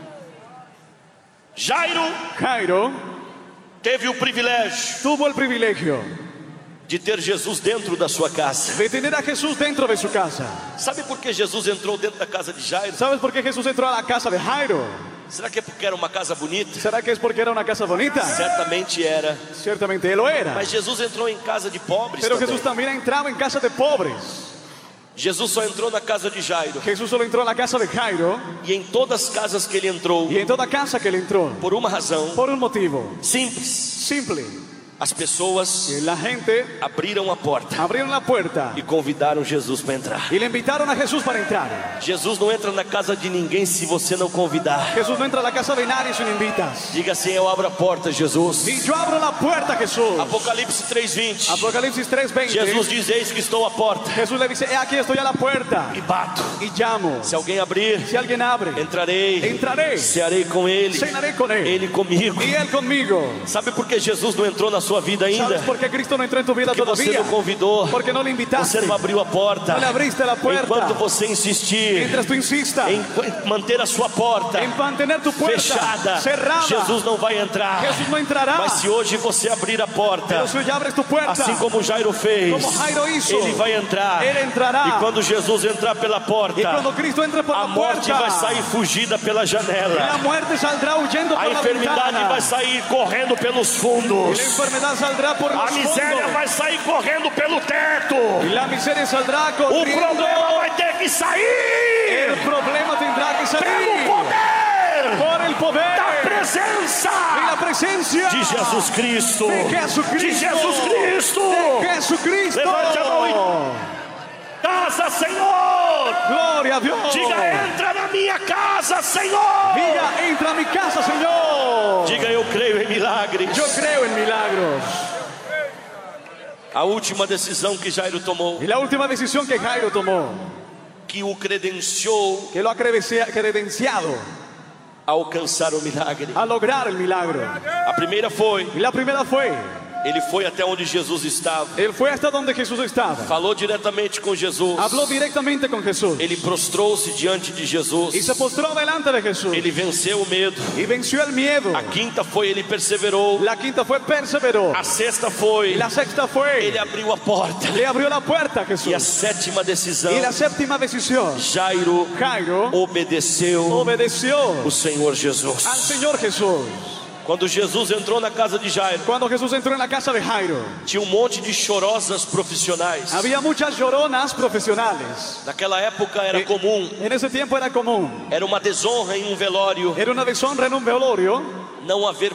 Jairo Jairo teve o privilégio tuvo el privilegio de ter Jesus dentro da sua casa. de tener a Jesús dentro de su casa. Sabe por que Jesus entrou dentro da casa de Jairo? ¿Sabes por qué Jesús entró a la casa de Jairo? Será que é porque era uma casa bonita? ¿Será que es porque era una casa bonita? Certamente era. Ciertamente él lo era. Mas Jesus entrou em casa de pobres Pero também. Jesús también entraba en casa de pobres. Jesus só entrou na casa de Jairo. Jesús solo entró en la casa de Jairo. E em todas as casas que ele entrou, Y en toda casa que él entró, por uma razão por un motivo simples, simple, as pessoas que la gente abriram a porta abrieron la puerta e convidaram Jesus para entrar. y le invitaron a Jesús para entrar. Jesus não entra na casa de ninguém se você não convidar. Jesús no entra a la casa de nadie si no invitas. Diga assim: eu abro a porta, Jesus. Y yo abro la puerta, Jesús. Apocalipse três vinte. Apocalipsis tres veinte. Jesus diz: eis que estou à porta Jesús le dice, he aquí estoy a la puerta e bato. y llamo. Se alguém abrir, Si alguien abre, entrarei, entrarei, cearei com ele, cenaré con él ele comigo. y él conmigo. Sabe por que Jesus não entrou na sua vida ¿Sabes ainda? por qué Cristo no entró en tu vida Porque você todavía? não convidou, Porque no le invitaste. você não abriu a porta. No le abriste la puerta. Enquanto você insistir Mientras tú insistas em manter a sua porta en mantener tu puerta fechada, cerrada, Jesus não vai entrar. Jesús no entrará. Mas se hoje você abrir a porta, Pero si ya abres tu puerta, assim como Jairo fez, como Jairo hizo, ele vai entrar. él entrará. E quando Jesus entrar pela porta, y cuando Cristo entre por a la morte puerta, vai sair fugida pela la janela. muerte saldrá huyendo por A la enfermidade ventana. vai sair correndo pelos Y fundos. la enfermedad saldrá por A los miséria fondos. vai sair correndo pelo teto. Y la miseria saldrá O corriendo. problema vai ter que sair El problema tendrá que pelo salir poder por el poder da presença y la presencia de Jesus Cristo. de Jesucristo. De Jesus Cristo. De Jesucristo. Levante a mão e casa, Senhor. Gloria a Dios. Diga: entra na minha casa, Senhor. Diga, entra a mi casa, Señor. Diga: eu creio em milagres. Yo creo en milagros. A última decisão que Jairo tomou, Y la última decisión que Jairo tomó, que o credenciou que lo ha credencia- credenciado a alcançar o milagre. a lograr el milagro. A primeira foi, Y la primera fue, ele foi até onde Jesus estava. él fue hasta donde Jesús estaba. Falou diretamente com Jesus. Habló directamente con Jesús. Ele prostrou-se diante de Jesus. Y se postró delante de Jesús. Ele venceu o medo. Y venció el miedo. A quinta foi, ele perseverou. La quinta fue perseveró. A sexta Y foi, la sexta fue, ele abriu a porta. le abrió la puerta a E a Jesús. sétima decisão, Y la séptima decisión, Jairo Jairo obedeceu obedeció o Senhor Jesus. al Señor Jesús. Quando Jesus entrou na casa de Jairo, Cuando Jesús entró en la casa de Jairo, tinha um monte de chorosas profissionais. había muchas lloronas profesionales. Naquela época era Eh, comum, En ese tiempo era común. era uma desonra em um velório Era una deshonra en un velorio não haver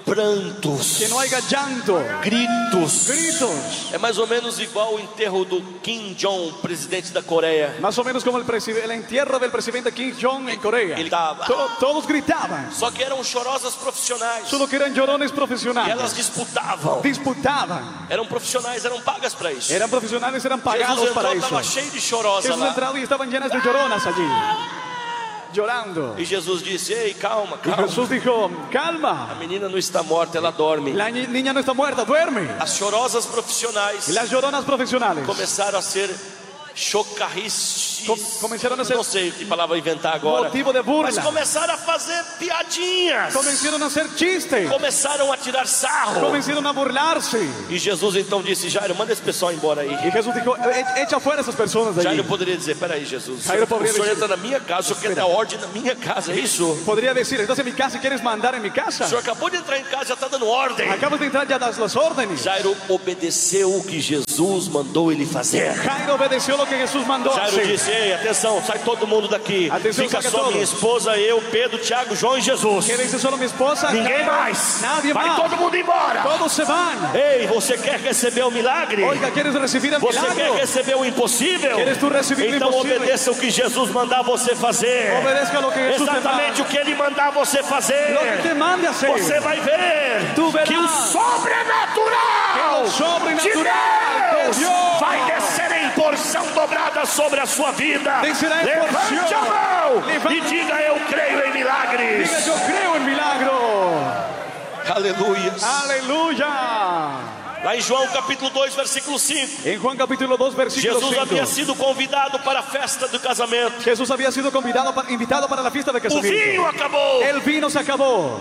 prantos, que no haya llanto, gritos. gritos. É mais ou menos igual o enterro do Kim Jong, presidente da Coreia. Más o menos como el, presi- el entierro del presidente Kim Jong en Corea. Ele tava. To- todos gritaban, Só que eram chorosas profissionais. solo que eran llorones E profesionales. elas disputavam. Disputaban. Eram profissionais, eram pagas para isso. Eran profesionales, eran Jesus pagados para entrou, eso. estava cheio de chorosa Jesús lá. entraba y estaban llenas de lloronas allí, llorando. E Jesus disse: ei, calma, Y calma. Jesús dijo, A calma, menina não está morta, ela dorme. la ni- niña no está muerta, duerme. As chorosas profissionais Y las lloronas profesionales começaram a ser chocarristas. Com- começaram a ser Não sei que palavra inventar agora. motivo de burla. Mas começaram a fazer piadinhas. comenzaron a hacer chistes, Começaram a tirar sarro. comenzaron a burlarse. E Jesus então disse: Jairo, manda esse pessoal embora aí. Y Jesús dijo, "E- echa fuera esas personas de Jairo allí. poderia dizer: peraí, Jesus, Jairo o poderia senhor dizer- entra na minha casa, o senhor quer dar ordem na minha casa, é isso? Podría decir, estás en mi casa y quieres mandar en mi O casa. senhor acabou de entrar em casa, já está dando ordem. Acabas de entrar, ya das las órdenes. Jairo obedeceu o que Jesus mandou ele fazer. Jairo obedeció lo que Jesús mandó Jairo hacer. disse: ei, atenção, sai todo mundo daqui. Atenção, Fica saca só todos. minha esposa, eu, Pedro, Tiago, João e Jesus. Que dice solo mi esposa, Ninguém Jairo, mais. nadie Vai más. todo mundo embora. Todos se van. Ei, você quer receber o milagre? Oiga, ¿quieres recibir el Você quer milagro? receber o impossível? Queres tu receber o Então impossível? obedeça o que Jesus mandar você fazer. Obedezca lo que Jesús te Exatamente manda. o que Ele mandar você fazer. Lo que te mande hacer. Você vai ver Tu verás que o sobrenatural que o sobrenatural de Deus de Deus vai descer em porção dobrada sobre a sua vida. Descerá em Levante porção. a mão Levante. e diga: eu creio em milagres. Diga, yo creo en milagro. Aleluia. Aleluya. Lá em João capítulo dois, versículo cinco. En Juan capítulo dos, versículo Jesus havia cinco. sido convidado para a festa do casamento. Jesús había sido convidado, pa- invitado para la fiesta de O vinho casamiento. acabou. El vino se acabó.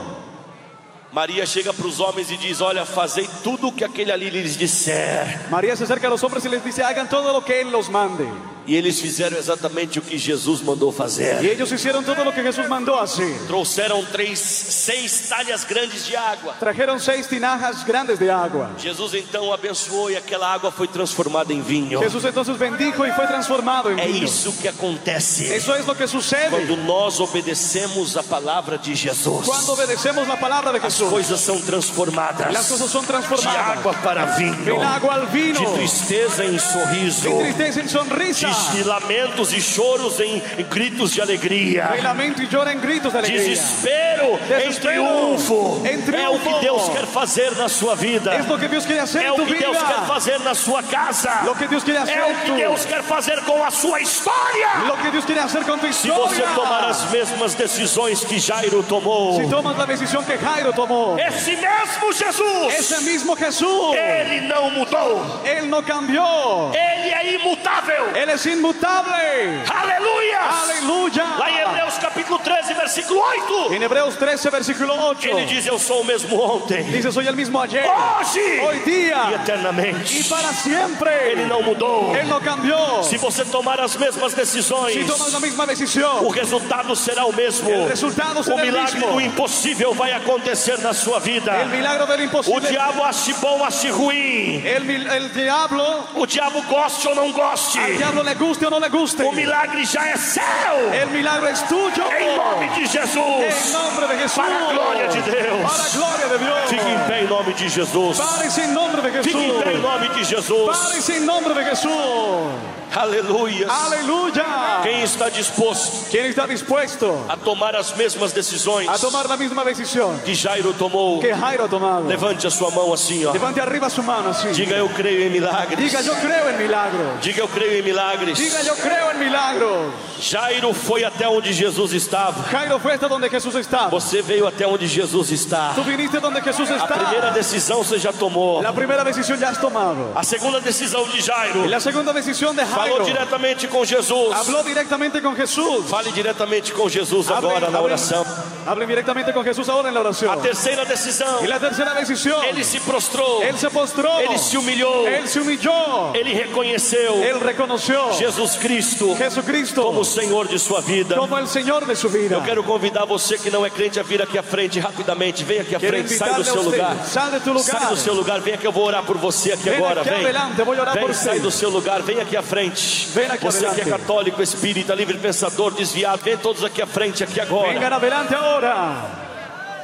Maria chega para os homens e diz: olha, fazei tudo o que aquele ali lhes disser. María se acerca a los hombres y les dice, hagan todo lo que Él los mande. E eles fizeram exatamente o que Jesus mandou Y fazer. ellos hicieron todo lo que Jesús mandó hacer. Trouxeram três, seis talhas grandes de água. Trajeron seis tinajas grandes de agua. Jesus então abençoou e aquela água foi transformada em vinho. Jesús entonces bendijo y fue transformado en É vino. isso que acontece Eso es lo que sucede quando nós obedecemos a palavra de Jesus. cuando obedecemos la palabra de As Jesús. coisas são transformadas. Las cosas son De transformadas. água para vinho. Del agua al vino. De tristeza em sorriso. De tristeza en sonrisa. De lamentos e choros em, em gritos de alegria. De lamento y llora en gritos de alegría. Desespero em Desespero triunfo. em triunfo. É o que Deus quer fazer na sua vida. Es lo que Dios quiere hacer É en o tu que vida. Deus quer fazer na sua casa. Lo que Dios quiere hacer É o en que tu Deus quer fazer com a sua história. Lo que Dios quiere hacer con tu Se você historia. tomar as mesmas decisões que Jairo tomou, Si tomas la decisión que Jairo tomó. esse mesmo Jesus, Ese mismo Jesús. ele não mudou. Él no cambió. Ele é imutável. Él es inmutable. Aleluia! Aleluya. Lá em Hebreus capítulo treze, versículo oito, En Hebreos trece, versículo ocho. ele diz: eu sou o mesmo ontem, Dice, soy el mismo ayer, hoje hoy e día eternamente. y para siempre. Ele não mudou. Él no cambió. Se você tomar as mesmas decisões, Si tomas la misma o decisión, resultado será o mesmo. el resultado O será el milagre mismo. do impossível vai acontecer na sua vida. El milagro del O imposible. diabo ache bom, ache ruim. El, mil- el diablo, O diabo goste ou não goste. al diablo le guste o no le guste. O milagre já é seu. El milagro es tuyo. Em nome de En Jesus. nombre de Jesús. Para a glória de Deus. Para a glória de Dios. Fique em pé em nome de Jesus. Pare-se em nome de Fique em pé em Jesús. nome de Jesus. Pare-se em nome de Jesús. Aleluia. Aleluya. Quem está disposto ¿Quién está dispuesto a tomar as mesmas decisões a tomar la misma decisión que Jairo tomou? que Jairo ha tomado? Levante a sua mão assim, ó. Levante arriba su mano así. Diga: eu creio em milagres. Diga, yo creo en milagros. Diga: eu creio em milagres. Diga, yo creo en milagros. Jairo foi até onde Jesus estava. Jairo fue hasta donde Jesús estaba. Você veio até onde Jesus está. Tú viniste donde Jesús A primeira está. decisão você já tomou. La primera decisión ya has tomado. A segunda decisão de Jairo Y la segunda decisión de falou Jairo diretamente com Jesus. habló directamente con Jesús. Fale diretamente com Jesus Hablen- agora na hablen- oração. Hablen directamente con Jesús ahora en la A oración. terceira decisão, Y la tercera decisión, ele se prostrou, Él se postró. ele se humilhou, Él se humilló. ele reconheceu Él reconoció Jesus Cristo Jesucristo como o Senhor de sua vida. como el Señor de su vida. Eu quero convidar você que não é crente a vir aqui à frente rapidamente. Vem aqui à Quiero frente, sai do invitarle a seu usted. lugar. Sal de tu lugar. Sai do seu lugar, vem aqui, eu vou orar por você aqui Ven agora. aquí Vem, adelante, voy a orar vem, por sai usted. do seu lugar, vem aqui à frente. Ven aquí Você que é adelante. católico, espírita, livre pensador, desviado, vem todos aqui à frente, aqui Vengan agora. adelante ahora.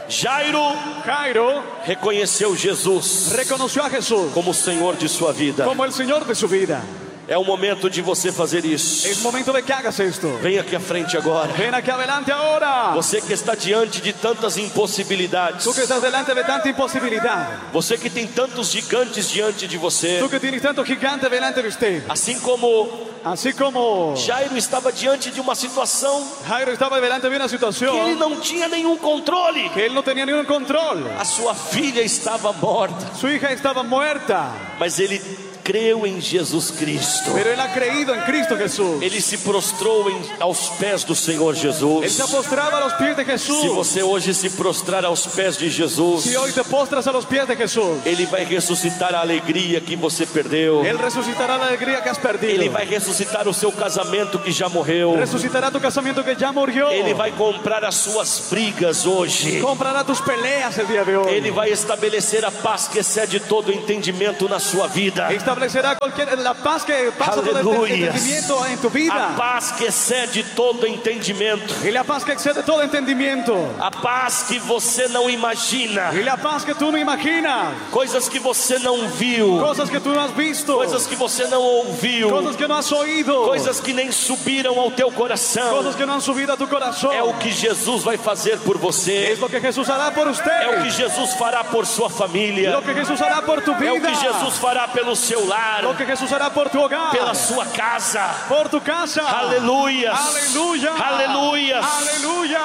Jairo Jairo reconheceu Jesus reconoció a Jesús como o Senhor de sua vida. como el Señor de su vida. É o momento de você fazer isso. Es momento de que hagas esto. Vem aqui à frente agora. Ven aquí adelante ahora. Você que está diante de tantas impossibilidades. Tú que estás delante de tanta imposibilidad. Você que tem tantos gigantes diante de você. Tú que tienes tanto gigante delante de usted. Assim como Así como Jairo estava diante de uma situação Jairo estaba delante de una que ele situación não tinha nenhum controle. que él no tenía ningún control. A sua filha estava morta, Su hija estaba muerta, mas ele creu em Jesus Cristo. pero él ha creído en Cristo Jesús. Ele se prostrou em, aos pés do Senhor Él Jesus. se ha postrado a los pies de Se Jesús. você hoje se prostrar aos pés de Jesus, Si hoy te postras a los pies de Jesús, Ele vai ressuscitar a alegria que você perdeu. Él resucitará la alegría que has perdido. Ele vai ressuscitar o seu casamento que já morreu. Resucitará tu casamiento que ya murió. Ele vai comprar as suas brigas hoje. Comprará tus peleas el día de hoy. Ele vai estabelecer a paz que excede todo entendimento na sua vida. Establecerá cualquier, la paz que pasa todo el Aleluya. entendimiento en tu A vida. paz que excede todo entendimento. Y la paz que excede todo entendimiento. A paz que você não imagina. Y la paz que tú no imaginas. Coisas que você não viu. Cosas que tú no has visto. Coisas que você não ouviu. Cosas que no has oído. Coisas que nem subiram ao teu coração. Cosas que no han subido a tu corazón. É o que Jesus vai fazer por você. Es lo que Jesús hará por usted. É o que Jesus fará por sua família. Lo que Jesús hará por tu vida. É o que Jesus fará pelo seu lar. Lo que Jesús hará por tu hogar. Pela sua casa. Por tu casa. Aleluias. Aleluya. Aleluias. Aleluya.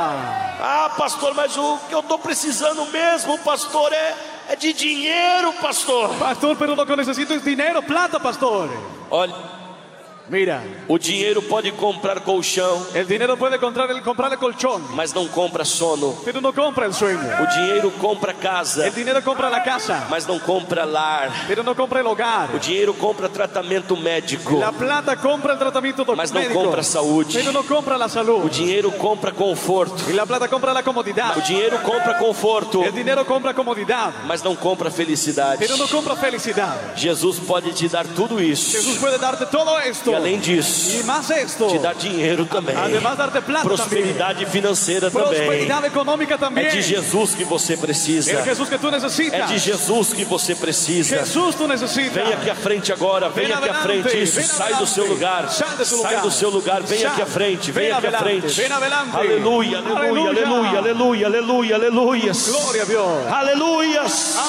Ah, pastor, mas o que eu estou precisando mesmo, pastor, é, é de dinheiro, pastor. Pastor, pero lo que necesito es dinero, plata, pastor. Olha, Mira, o dinheiro pode comprar colchão, el dinero puede comprar el, comprar el colchón, mas não compra sono. pero no compra el sueño. O dinheiro compra casa, El dinero compra la casa, mas não compra lar. pero no compra el hogar. O dinheiro compra tratamento médico, La plata compra el tratamiento mas não médico, compra saúde. pero no compra la O salud. dinheiro compra conforto. Y la plata compra la comodidad. O dinheiro compra conforto, El dinero compra comodidad, mas não compra felicidade. pero no compra felicidad. Jesus pode te dar tudo isso. Jesús puede darte todo esto E além disso, y más esto. te dar dinheiro também. Además darte plata Prosperidade financeira también. também. Prosperidad económica É también. de Jesus que você precisa. El Jesús que tú É necesitas. de Jesus que você precisa. Jesús tú necesitas. Vem aqui à frente agora, vem Vem aqui à adelante, frente. Isso, vem sai do adelante. seu lugar. Sai do seu Sai lugar. do seu lugar, vem Sai. aqui à frente, vem Vem aqui à adelante, frente. vem adelante. Aleluia, aleluia, Aleluia. aleluia, aleluia, aleluia, aleluias. Gloria a Dios. Aleluias.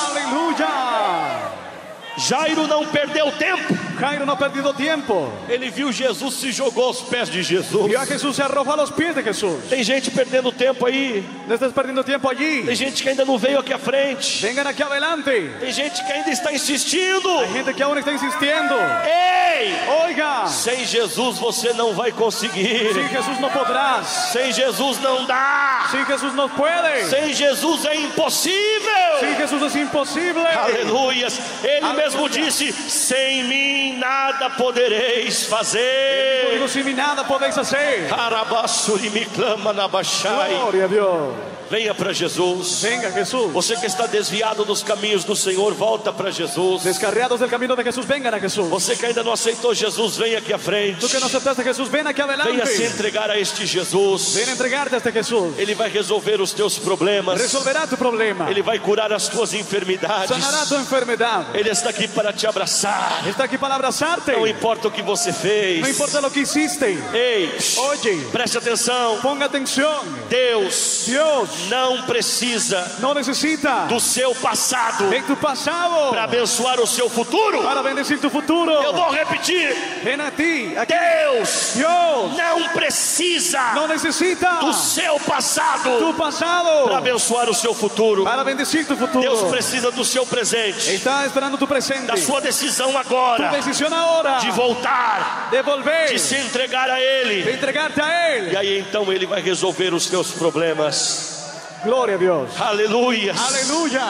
Aleluya. Jairo não perdeu tempo. Jairo no ha perdido tiempo. Ele viu Jesus, se jogou aos pés de Jesus. Vio a Jesús, se arrojó a los pies de Jesús. Tem gente perdendo tempo aí. No estás perdiendo tiempo allí. Tem gente que ainda não veio aqui à frente. Vengan aquí adelante. Tem gente que ainda está insistindo. Hay gente que aún está insistiendo. Ei! Oiga, Sem Jesus você não vai conseguir. sin Jesús no podrás. Sem Jesus não dá. Sin Jesús no puede. Sem Jesus é impossível. Sin Jesús es imposible. Aleluias. Ele Aleluia. mesmo disse: sem mim nada podereis fazer. Digo, sin mí nada podéis hacer. Carabassuri me clama na baixai. Gloria a Dios. Venha para Jesus. Venga Jesús. Você que está desviado dos caminhos do Senhor, volta para Jesus. Descarriados del camino de Jesús, vengan a Jesús. Você que ainda não aceitou Jesus, venha aqui à frente. Tú que no aceptaste a Jesús, ven aquí adelante. Venha se entregar a este Jesus. Ven a entregarte a este Jesús. Ele vai resolver os teus problemas. Resolverá tu problema. Ele vai curar as tuas enfermidades. Sanará tu enfermedad. Ele está aqui para te abraçar. Está aquí para abrazarte. Não importa o que você fez. No importa lo que hiciste. Ei, Oye, preste atenção. ponga atención. Deus Dios não precisa no necesita do seu passado de tu pasado para abençoar o seu futuro. para bendecir tu futuro. Eu vou repetir. Ven a ti. Aquí. Deus Dios não precisa no necesita do seu passado tu pasado para abençoar o seu futuro. para bendecir tu futuro. Deus precisa do seu presente, Está esperando tu presente. da sua decisão Tu agora decisión ahora de voltar, de volver, de se entregar a de Ele. entregarte a Él. E aí então Ele vai resolver os teus problemas. Gloria a Dios. Aleluia. Aleluya.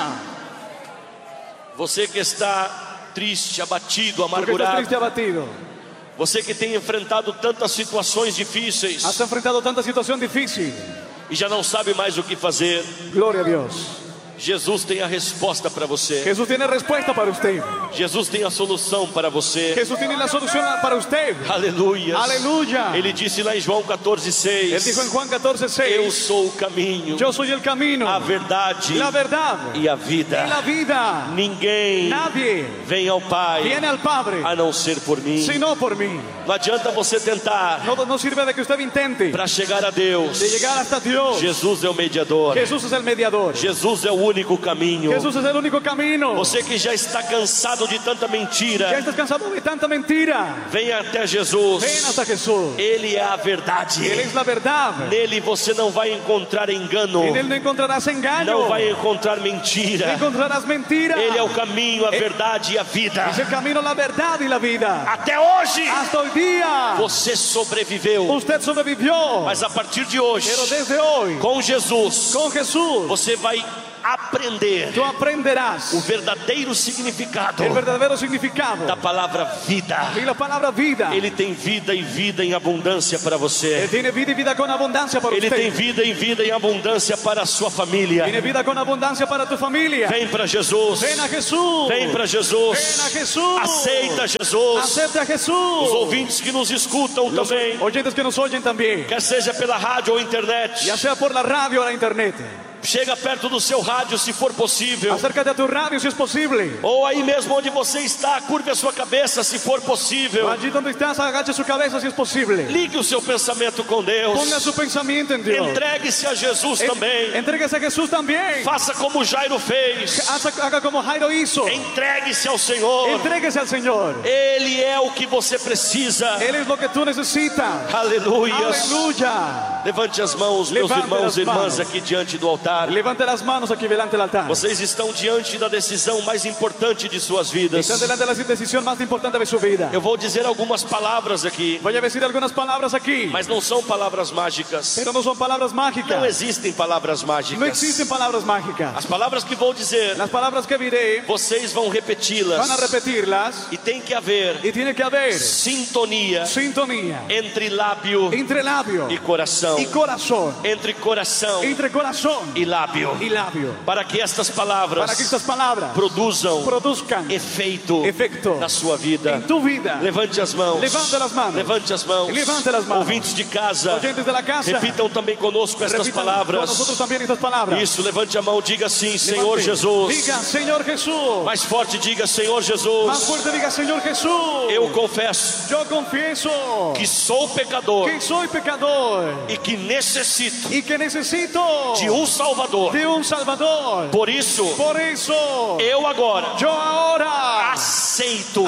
Você que está triste, abatido, Porque estás amargurado. triste y abatido. Você que tem enfrentado tantas situações difíceis Has enfrentado tanta situación difícil. e já não sabe mais o que fazer. Gloria a Dios. Jesus tem a resposta para você. Jesús tiene respuesta para usted. Jesus tem a solução para você. Jesús tiene la solución para usted. Aleluia. Aleluya. Ele disse lá em João quatorze, Él dijo en seis: Juan catorce, Eu seis, sou o caminho, yo soy el camino, a verdade la verdad e a y la vida. vida. Ninguém Nadie vem ao Pai viene al Padre a não ser por mim. sino por mí. Não adianta você tentar No, no sirve de que usted intente para chegar a Deus. de llegar hasta Dios. Jesus é o mediador. Jesús es el mediador. Jesus é o único caminho. Jesús es el único camino. Você que já está cansado de tanta Ya mentira, estás cansado de tanta mentira. venha até Jesus. Ven hasta Jesús. Ele é a Él verdade. es la verdad. Nele você não vai encontrar engano, En Él no encontrarás engaño. não vai encontrar No mentira. encontrarás mentira. Ele é o caminho, a verdade e a vida. Es el camino, la verdad y la vida. Até hoje Hasta hoy día você sobreviveu, usted sobrevivió. mas a partir de hoje, Pero desde hoy, com Jesus, con Jesús, você vai aprender tú aprenderás o verdadeiro significado el verdadero significado da palavra vida. y la palabra vida. Ele tem vida e vida em abundância para Él você. tiene vida y vida con abundancia para Ele tem usted. vida e vida em abundância para a sua família. Tiene vida con abundancia para tu familia. Vem para Jesus. Ven a Jesús. Vem para Jesus. Ven a Jesús. Aceita Jesus. Acepta a Os Jesús. ouvintes que nos escutam Los também, oyentes que nos oyen también, quer seja pela rádio ou internet, ya sea por la radio o la internet. chega perto do seu rádio se for possível, Acércate a tu radio si es posible. ou aí mesmo onde você está, curve a sua cabeça se for possível. Allí donde estás, agache su cabeza si es posible. Ligue o seu pensamento com Deus. Ponga su pensamiento en Dios. Entregue-se a Jesus En- também. Entréguese a Jesús también. Faça como Jairo fez. Haga haga como Jairo hizo. Entregue-se ao Senhor. Entréguese al Señor. Ele é o que você precisa. Él es lo que tú necesitas. Aleluia. Aleluya. Levante as mãos, meus Levante irmãos as e irmãs mãos. aqui diante do altar. Levante las manos aquí delante del altar. Vocês estão diante da decisão mais importante de suas vidas. Están delante de la decisión más importante de su vida. Eu vou dizer algumas palavras aqui, Voy a decir algunas palabras aquí, mas não são palavras mágicas. pero no son palabras Não mágicas. existem palavras No mágicas. existen palabras mágicas. As palavras que vou dizer, Las palabras que diré vocês vão repeti-las. van a repetirlas E tem que haver y tiene que haber sintonia sintonía entre lábio entre labio e coração. y corazón, Entre coração entre corazón e lábio. y labio, Para que estas para que palavras estas palabras produzam produzcan efeito efecto na sua vida. en tu vida. Levante as mãos. Levante as mãos. Levante as mãos. Levante as mãos. Ouvintes de casa, Oyentes de la casa, repitam também conosco estas repitan palavras. con nosotros también estas palabras. Isso, levante a mão, diga assim: Levante. Senhor Jesus. Diga, Señor Jesús. Mais forte, diga: Senhor Más Jesus. fuerte diga, Señor Jesús. Eu confesso Yo confieso que sou pecador que soy pecador e que necessito y que necesito de um Salvador. de un Salvador. Por isso, Por eso, eu agora yo ahora aceito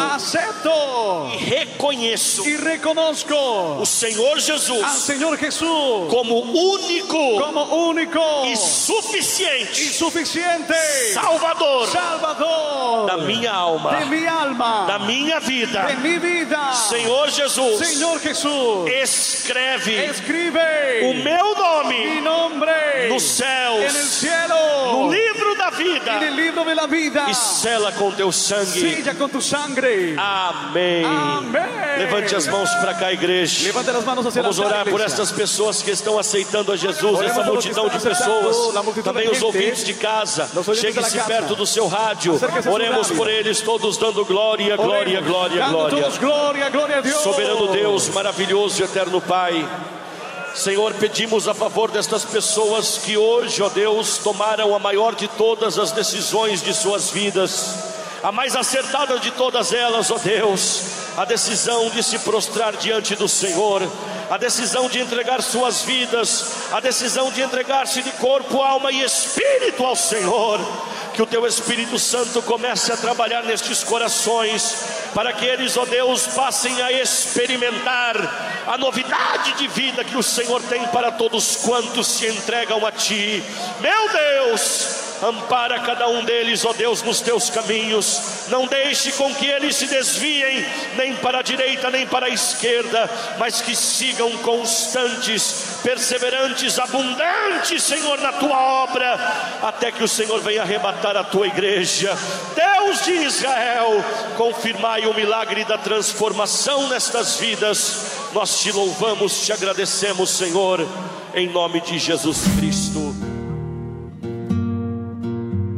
acepto e reconheço y reconozco o Senhor al Jesus Señor Jesús como único como único e y suficiente suficiente Salvador Salvador da minha alma, de mi alma, da minha vida. de mi vida. Senhor Jesus, Señor Jesús, escreve escribe o meu mi nome nombre nos céus, en el cielo, no livro da en vida, el libro de la vida. e sela com teu sangue. Sella con tu sangre. Amém. Amém. Levante as mãos para cá, igreja. Levante las manos hacia Vamos la orar por iglesia. estas pessoas que estão aceitando a Jesus, Oremos essa por los que multidão de están aceitando, pessoas, la multitud também de os gente, ouvintes de casa. los oyentes de Chegue-se la casa. perto do seu rádio. Acérquese a su Oremos rádio. por eles, todos dando glória, glória, Oremos, glória, dando glória. todos gloria, gloria a Dios. Soberano Deus, maravilhoso e eterno Pai, Senhor, pedimos a favor destas pessoas que hoje, ó Deus, tomaram a maior de todas as decisões de suas vidas, a mais acertada de todas elas, ó Deus, a decisão de se prostrar diante do Senhor, a decisão de entregar suas vidas, a decisão de entregar-se de corpo, alma e espírito ao Senhor. Que o Teu Espírito Santo comece a trabalhar nestes corações, para que eles, ó Deus, passem a experimentar a novidade de vida que o Senhor tem para todos quantos se entregam a Ti. Meu Deus, ampara cada um deles, ó Deus, nos Teus caminhos. Não deixe com que eles se desviem nem para a direita nem para a esquerda, mas que sigam constantes, perseverantes, abundantes, Senhor, na Tua obra, até que o Senhor venha arrebatar a Tua igreja. Deus de Israel, confirmai o milagre da transformação nestas vidas. Nós Te louvamos, Te agradecemos, Senhor, em nome de Jesus Cristo.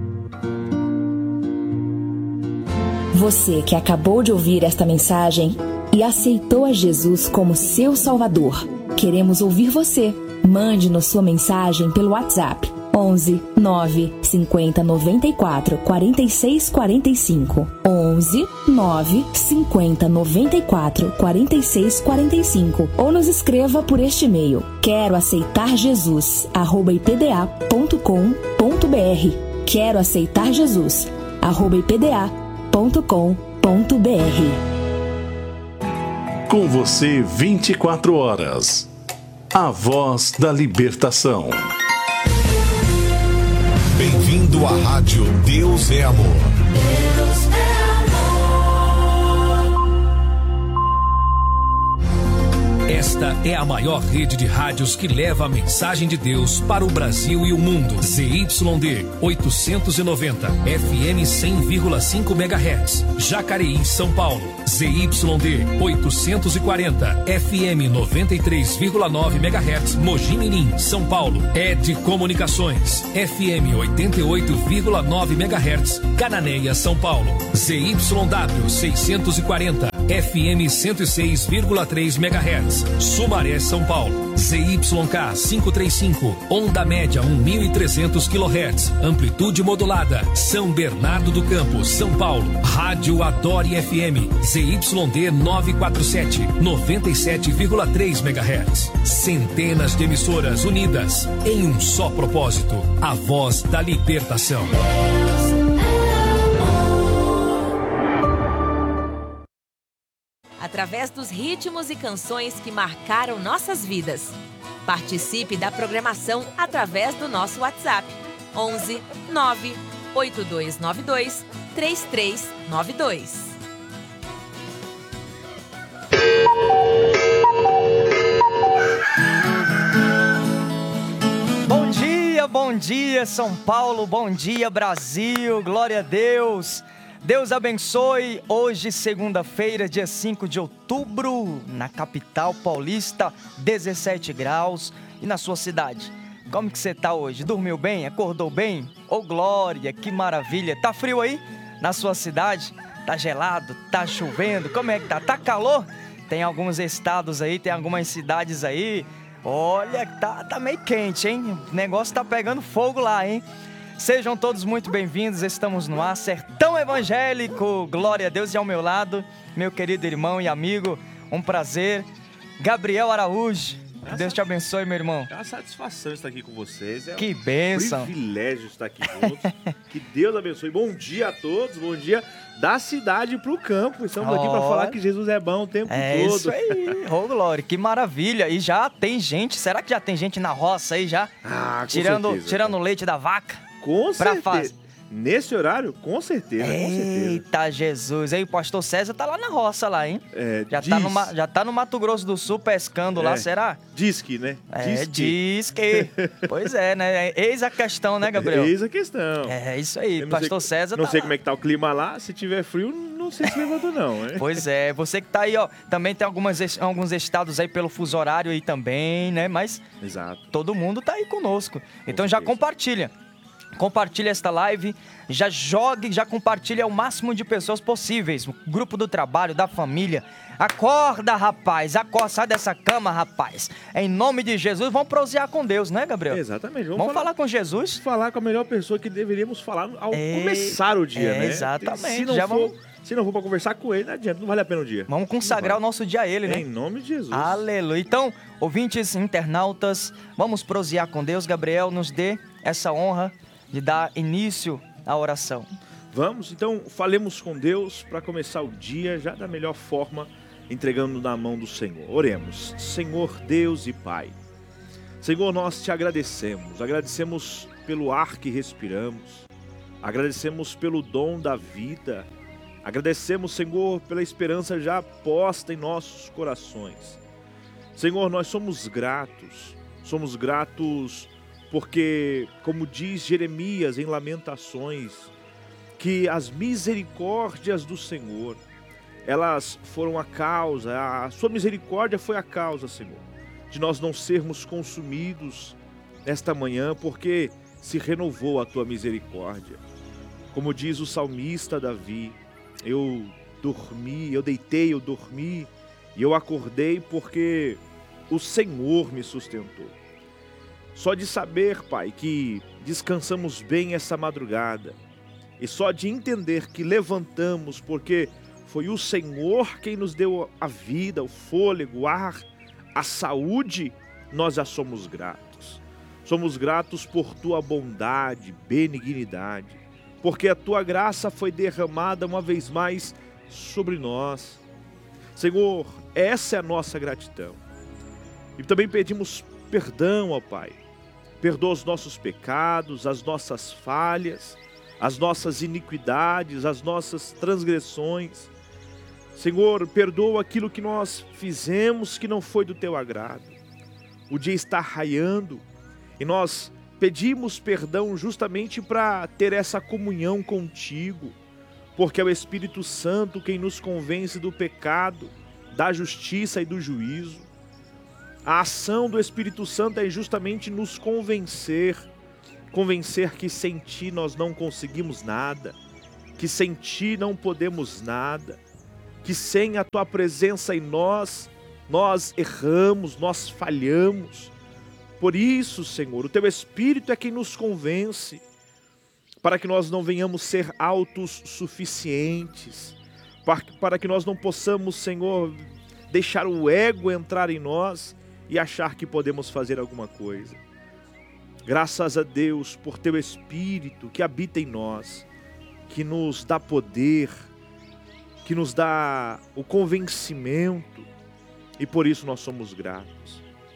Você que acabou de ouvir esta mensagem e aceitou a Jesus como seu Salvador, queremos ouvir você. Mande-nos sua mensagem pelo WhatsApp onze nove cinquenta noventa e quatro quarenta e seis quarenta e cinco. onze nove cinquenta noventa e quatro quarenta e seis quarenta e cinco. Ou nos escreva por este e-mail: quero aceitar Jesus arroba ipda ponto com ponto br. Quero aceitar Jesus arroba ipda ponto com ponto br. Com você vinte e quatro horas. A Voz da Libertação. Bem-vindo à Rádio Deus é Amor. Deus é amor. Esta é a maior rede de rádios que leva a mensagem de Deus para o Brasil e o mundo. Z Y D oitocentos e noventa, F M cem vírgula cinco megahertz, Jacareí, São Paulo. Z Y D oitocentos e quarenta, F M noventa e três vírgula nove megahertz, Mogi Mirim, São Paulo. Ed Comunicações, F M oitenta e oito vírgula nove megahertz, Cananéia, São Paulo. Z Y W seiscentos e quarenta, F M cento e seis vírgula três megahertz, Sumaré, São Paulo. Z Y K quinhentos e trinta e cinco, onda média mil e trezentos quilohertz, amplitude modulada, São Bernardo do Campo, São Paulo. Rádio Adore F M, Z Y D novecentos e quarenta e sete, noventa e sete vírgula três megahertz. Centenas de emissoras unidas em um só propósito: a voz da libertação. Através dos ritmos e canções que marcaram nossas vidas. Participe da programação através do nosso WhatsApp onze nove oito dois nove dois três três nove dois. Bom dia, bom dia São Paulo, bom dia Brasil, glória a Deus. Deus abençoe. Hoje, segunda-feira, dia cinco de outubro, na capital paulista, dezessete graus. E na sua cidade, como que você tá hoje? Dormiu bem? Acordou bem? Ô, oh, glória, que maravilha. Tá frio aí na sua cidade? Tá gelado? Tá chovendo? Como é que tá? Tá calor? Tem alguns estados aí, tem algumas cidades aí. Olha, tá, tá meio quente, hein? O negócio tá pegando fogo lá, hein? Sejam todos muito bem-vindos, estamos no ar, Sertão Evangélico, glória a Deus. E ao meu lado, meu querido irmão e amigo, um prazer, Gabriel Araújo. Que Deus te abençoe, meu irmão. É uma satisfação estar aqui com vocês. É que um bênção. privilégio estar aqui juntos. Que Deus abençoe. Bom dia a todos, bom dia da cidade para o campo. Estamos oh. aqui para falar que Jesus é bom o tempo é todo. É isso aí, ô oh, glória, que maravilha. E já tem gente, será que já tem gente na roça aí já? Ah, com tirando, certeza. Tirando o leite da vaca? Com pra certeza. Faz... Nesse horário, com certeza, com certeza. Eita, Jesus. Aí o pastor César tá lá na roça lá, hein? É, já, diz... tá no, já tá no Mato Grosso do Sul pescando é. lá, será? Diz que, né? É, diz que. Pois é, né? Eis a questão, né, Gabriel? Eis a questão. É, isso aí. Pastor sei, César Não tá sei lá. como é que tá o clima lá. Se tiver frio, não sei se levanta não, né? Pois é. Você que tá aí, ó. Também tem algumas, alguns estados aí pelo fuso horário aí também, né? Mas Exato. todo mundo tá aí conosco. Então já compartilha. Compartilha esta live, já jogue, já compartilha ao máximo de pessoas possíveis. O grupo do trabalho, da família. Acorda, rapaz, acorda, sai dessa cama, rapaz. Em nome de Jesus, vamos prosear com Deus, né, Gabriel? Exatamente. Vamos, vamos falar, falar com Jesus? Falar com a melhor pessoa que deveríamos falar ao é, começar o dia, é, né? Exatamente. Se não, já for, vamos... se não for para conversar com ele, não adianta, não vale a pena o dia. Vamos consagrar o nosso dia a ele, né? Em nome de Jesus. Aleluia. Então, ouvintes, internautas, vamos prosear com Deus. Gabriel, nos dê essa honra de dar início à oração. Vamos, então, falemos com Deus para começar o dia já da melhor forma, entregando na mão do Senhor. Oremos. Senhor Deus e Pai, Senhor, nós te agradecemos, agradecemos pelo ar que respiramos, agradecemos pelo dom da vida, agradecemos, Senhor, pela esperança já posta em nossos corações. Senhor, nós somos gratos, somos gratos porque, como diz Jeremias em Lamentações, que as misericórdias do Senhor, elas foram a causa, a sua misericórdia foi a causa, Senhor, de nós não sermos consumidos esta manhã, porque se renovou a tua misericórdia. Como diz o salmista Davi, eu dormi, eu deitei, eu dormi e eu acordei porque o Senhor me sustentou. Só de saber, Pai, que descansamos bem essa madrugada e só de entender que levantamos porque foi o Senhor quem nos deu a vida, o fôlego, o ar, a saúde, nós já somos gratos. Somos gratos por Tua bondade, benignidade, porque a Tua graça foi derramada uma vez mais sobre nós. Senhor, essa é a nossa gratidão. E também pedimos perdão, ó Pai. Perdoa os nossos pecados, as nossas falhas, as nossas iniquidades, as nossas transgressões. Senhor, perdoa aquilo que nós fizemos que não foi do Teu agrado. O dia está raiando e nós pedimos perdão justamente para ter essa comunhão contigo, porque é o Espírito Santo quem nos convence do pecado, da justiça e do juízo. A ação do Espírito Santo é justamente nos convencer, convencer que sem Ti nós não conseguimos nada, que sem Ti não podemos nada, que sem a Tua presença em nós, nós erramos, nós falhamos. Por isso, Senhor, o Teu Espírito é quem nos convence, para que nós não venhamos ser autossuficientes, para que nós não possamos, Senhor, deixar o ego entrar em nós e achar que podemos fazer alguma coisa. Graças a Deus por Teu Espírito que habita em nós, que nos dá poder, que nos dá o convencimento, e por isso nós somos gratos.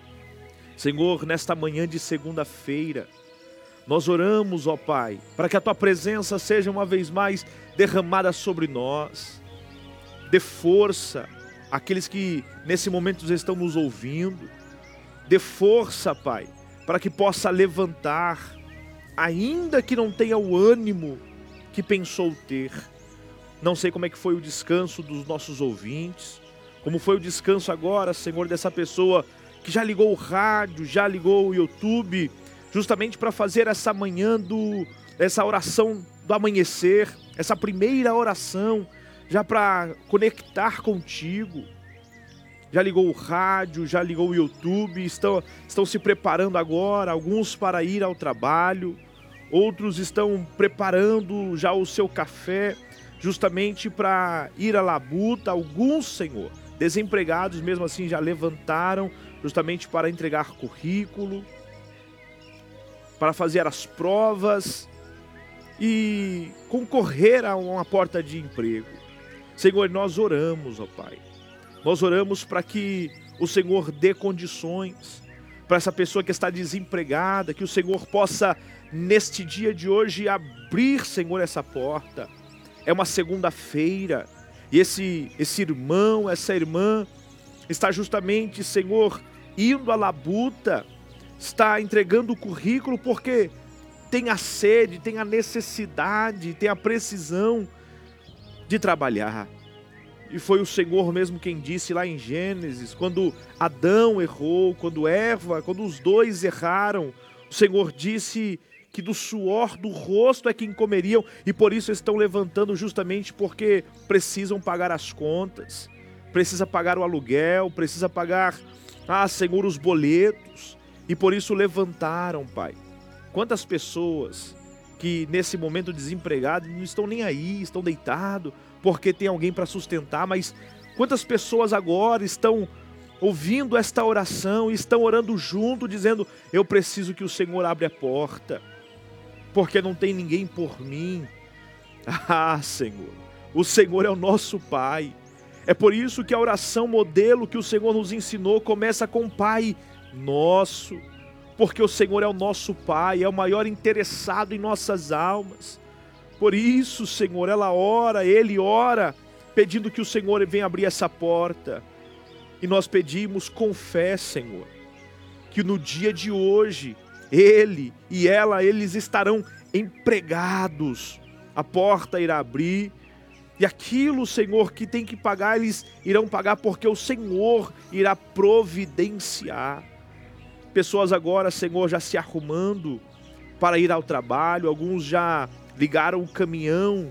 Senhor, nesta manhã de segunda-feira, nós oramos, ó Pai, para que a Tua presença seja uma vez mais derramada sobre nós. Dê força àqueles que nesse momento estão nos ouvindo. Dê força, Pai, para que possa levantar, ainda que não tenha o ânimo que pensou ter. Não sei como é que foi o descanso dos nossos ouvintes, como foi o descanso agora, Senhor, dessa pessoa que já ligou o rádio, já ligou o YouTube, justamente para fazer essa manhã, do, essa oração do amanhecer, essa primeira oração, já para conectar contigo. Já ligou o rádio, já ligou o YouTube, estão, estão se preparando agora, alguns para ir ao trabalho, outros estão preparando já o seu café, justamente para ir à labuta. Alguns, Senhor, desempregados mesmo assim já levantaram, justamente para entregar currículo, para fazer as provas e concorrer a uma porta de emprego. Senhor, nós oramos, ó Pai. Nós oramos para que o Senhor dê condições para essa pessoa que está desempregada, que o Senhor possa, neste dia de hoje, abrir, Senhor, essa porta. É uma segunda-feira e esse, esse irmão, essa irmã está justamente, Senhor, indo à labuta, está entregando o currículo porque tem a sede, tem a necessidade, tem a precisão de trabalhar. E foi o Senhor mesmo quem disse lá em Gênesis, quando Adão errou, quando Eva, quando os dois erraram, o Senhor disse que do suor do rosto é quem comeriam, e por isso estão levantando justamente porque precisam pagar as contas, precisa pagar o aluguel, precisa pagar, ah, Senhor, os boletos, e por isso levantaram, Pai. Quantas pessoas que nesse momento desempregados não estão nem aí, estão deitados, porque tem alguém para sustentar, mas quantas pessoas agora estão ouvindo esta oração e estão orando junto, dizendo: eu preciso que o Senhor abra a porta, porque não tem ninguém por mim. Ah, Senhor, o Senhor é o nosso Pai. É por isso que a oração modelo que o Senhor nos ensinou começa com Pai Nosso, porque o Senhor é o nosso Pai, é o maior interessado em nossas almas. Por isso, Senhor, ela ora, ele ora, pedindo que o Senhor venha abrir essa porta. E nós pedimos com fé, Senhor, que no dia de hoje, ele e ela, eles estarão empregados. A porta irá abrir, e aquilo, Senhor, que tem que pagar, eles irão pagar, porque o Senhor irá providenciar. Pessoas agora, Senhor, já se arrumando para ir ao trabalho, alguns já ligaram o caminhão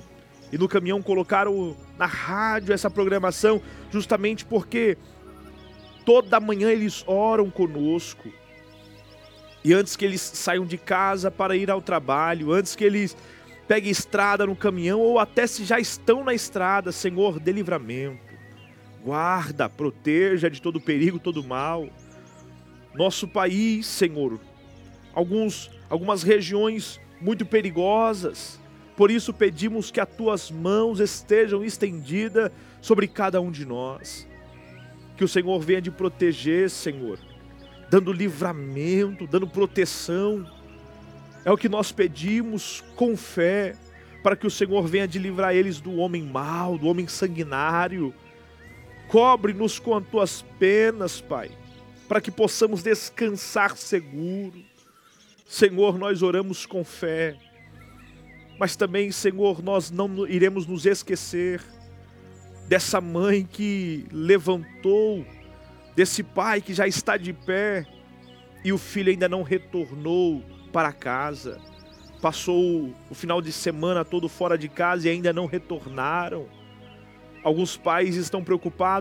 e no caminhão colocaram na rádio essa programação, justamente porque toda manhã eles oram conosco. E antes que eles saiam de casa para ir ao trabalho, antes que eles peguem estrada no caminhão, ou até se já estão na estrada, Senhor, dê livramento. Guarda, proteja de todo perigo, todo mal. Nosso país, Senhor, alguns, algumas regiões muito perigosas. Por isso pedimos que as tuas mãos estejam estendidas sobre cada um de nós. Que o Senhor venha de proteger, Senhor, dando livramento, dando proteção. É o que nós pedimos com fé, para que o Senhor venha de livrar eles do homem mau, do homem sanguinário. Cobre-nos com as tuas penas, Pai, para que possamos descansar seguro. Senhor, nós oramos com fé, mas também, Senhor, nós não iremos nos esquecer dessa mãe que levantou, desse pai que já está de pé e o filho ainda não retornou para casa. Passou o final de semana todo fora de casa e ainda não retornaram. Alguns pais estão preocupados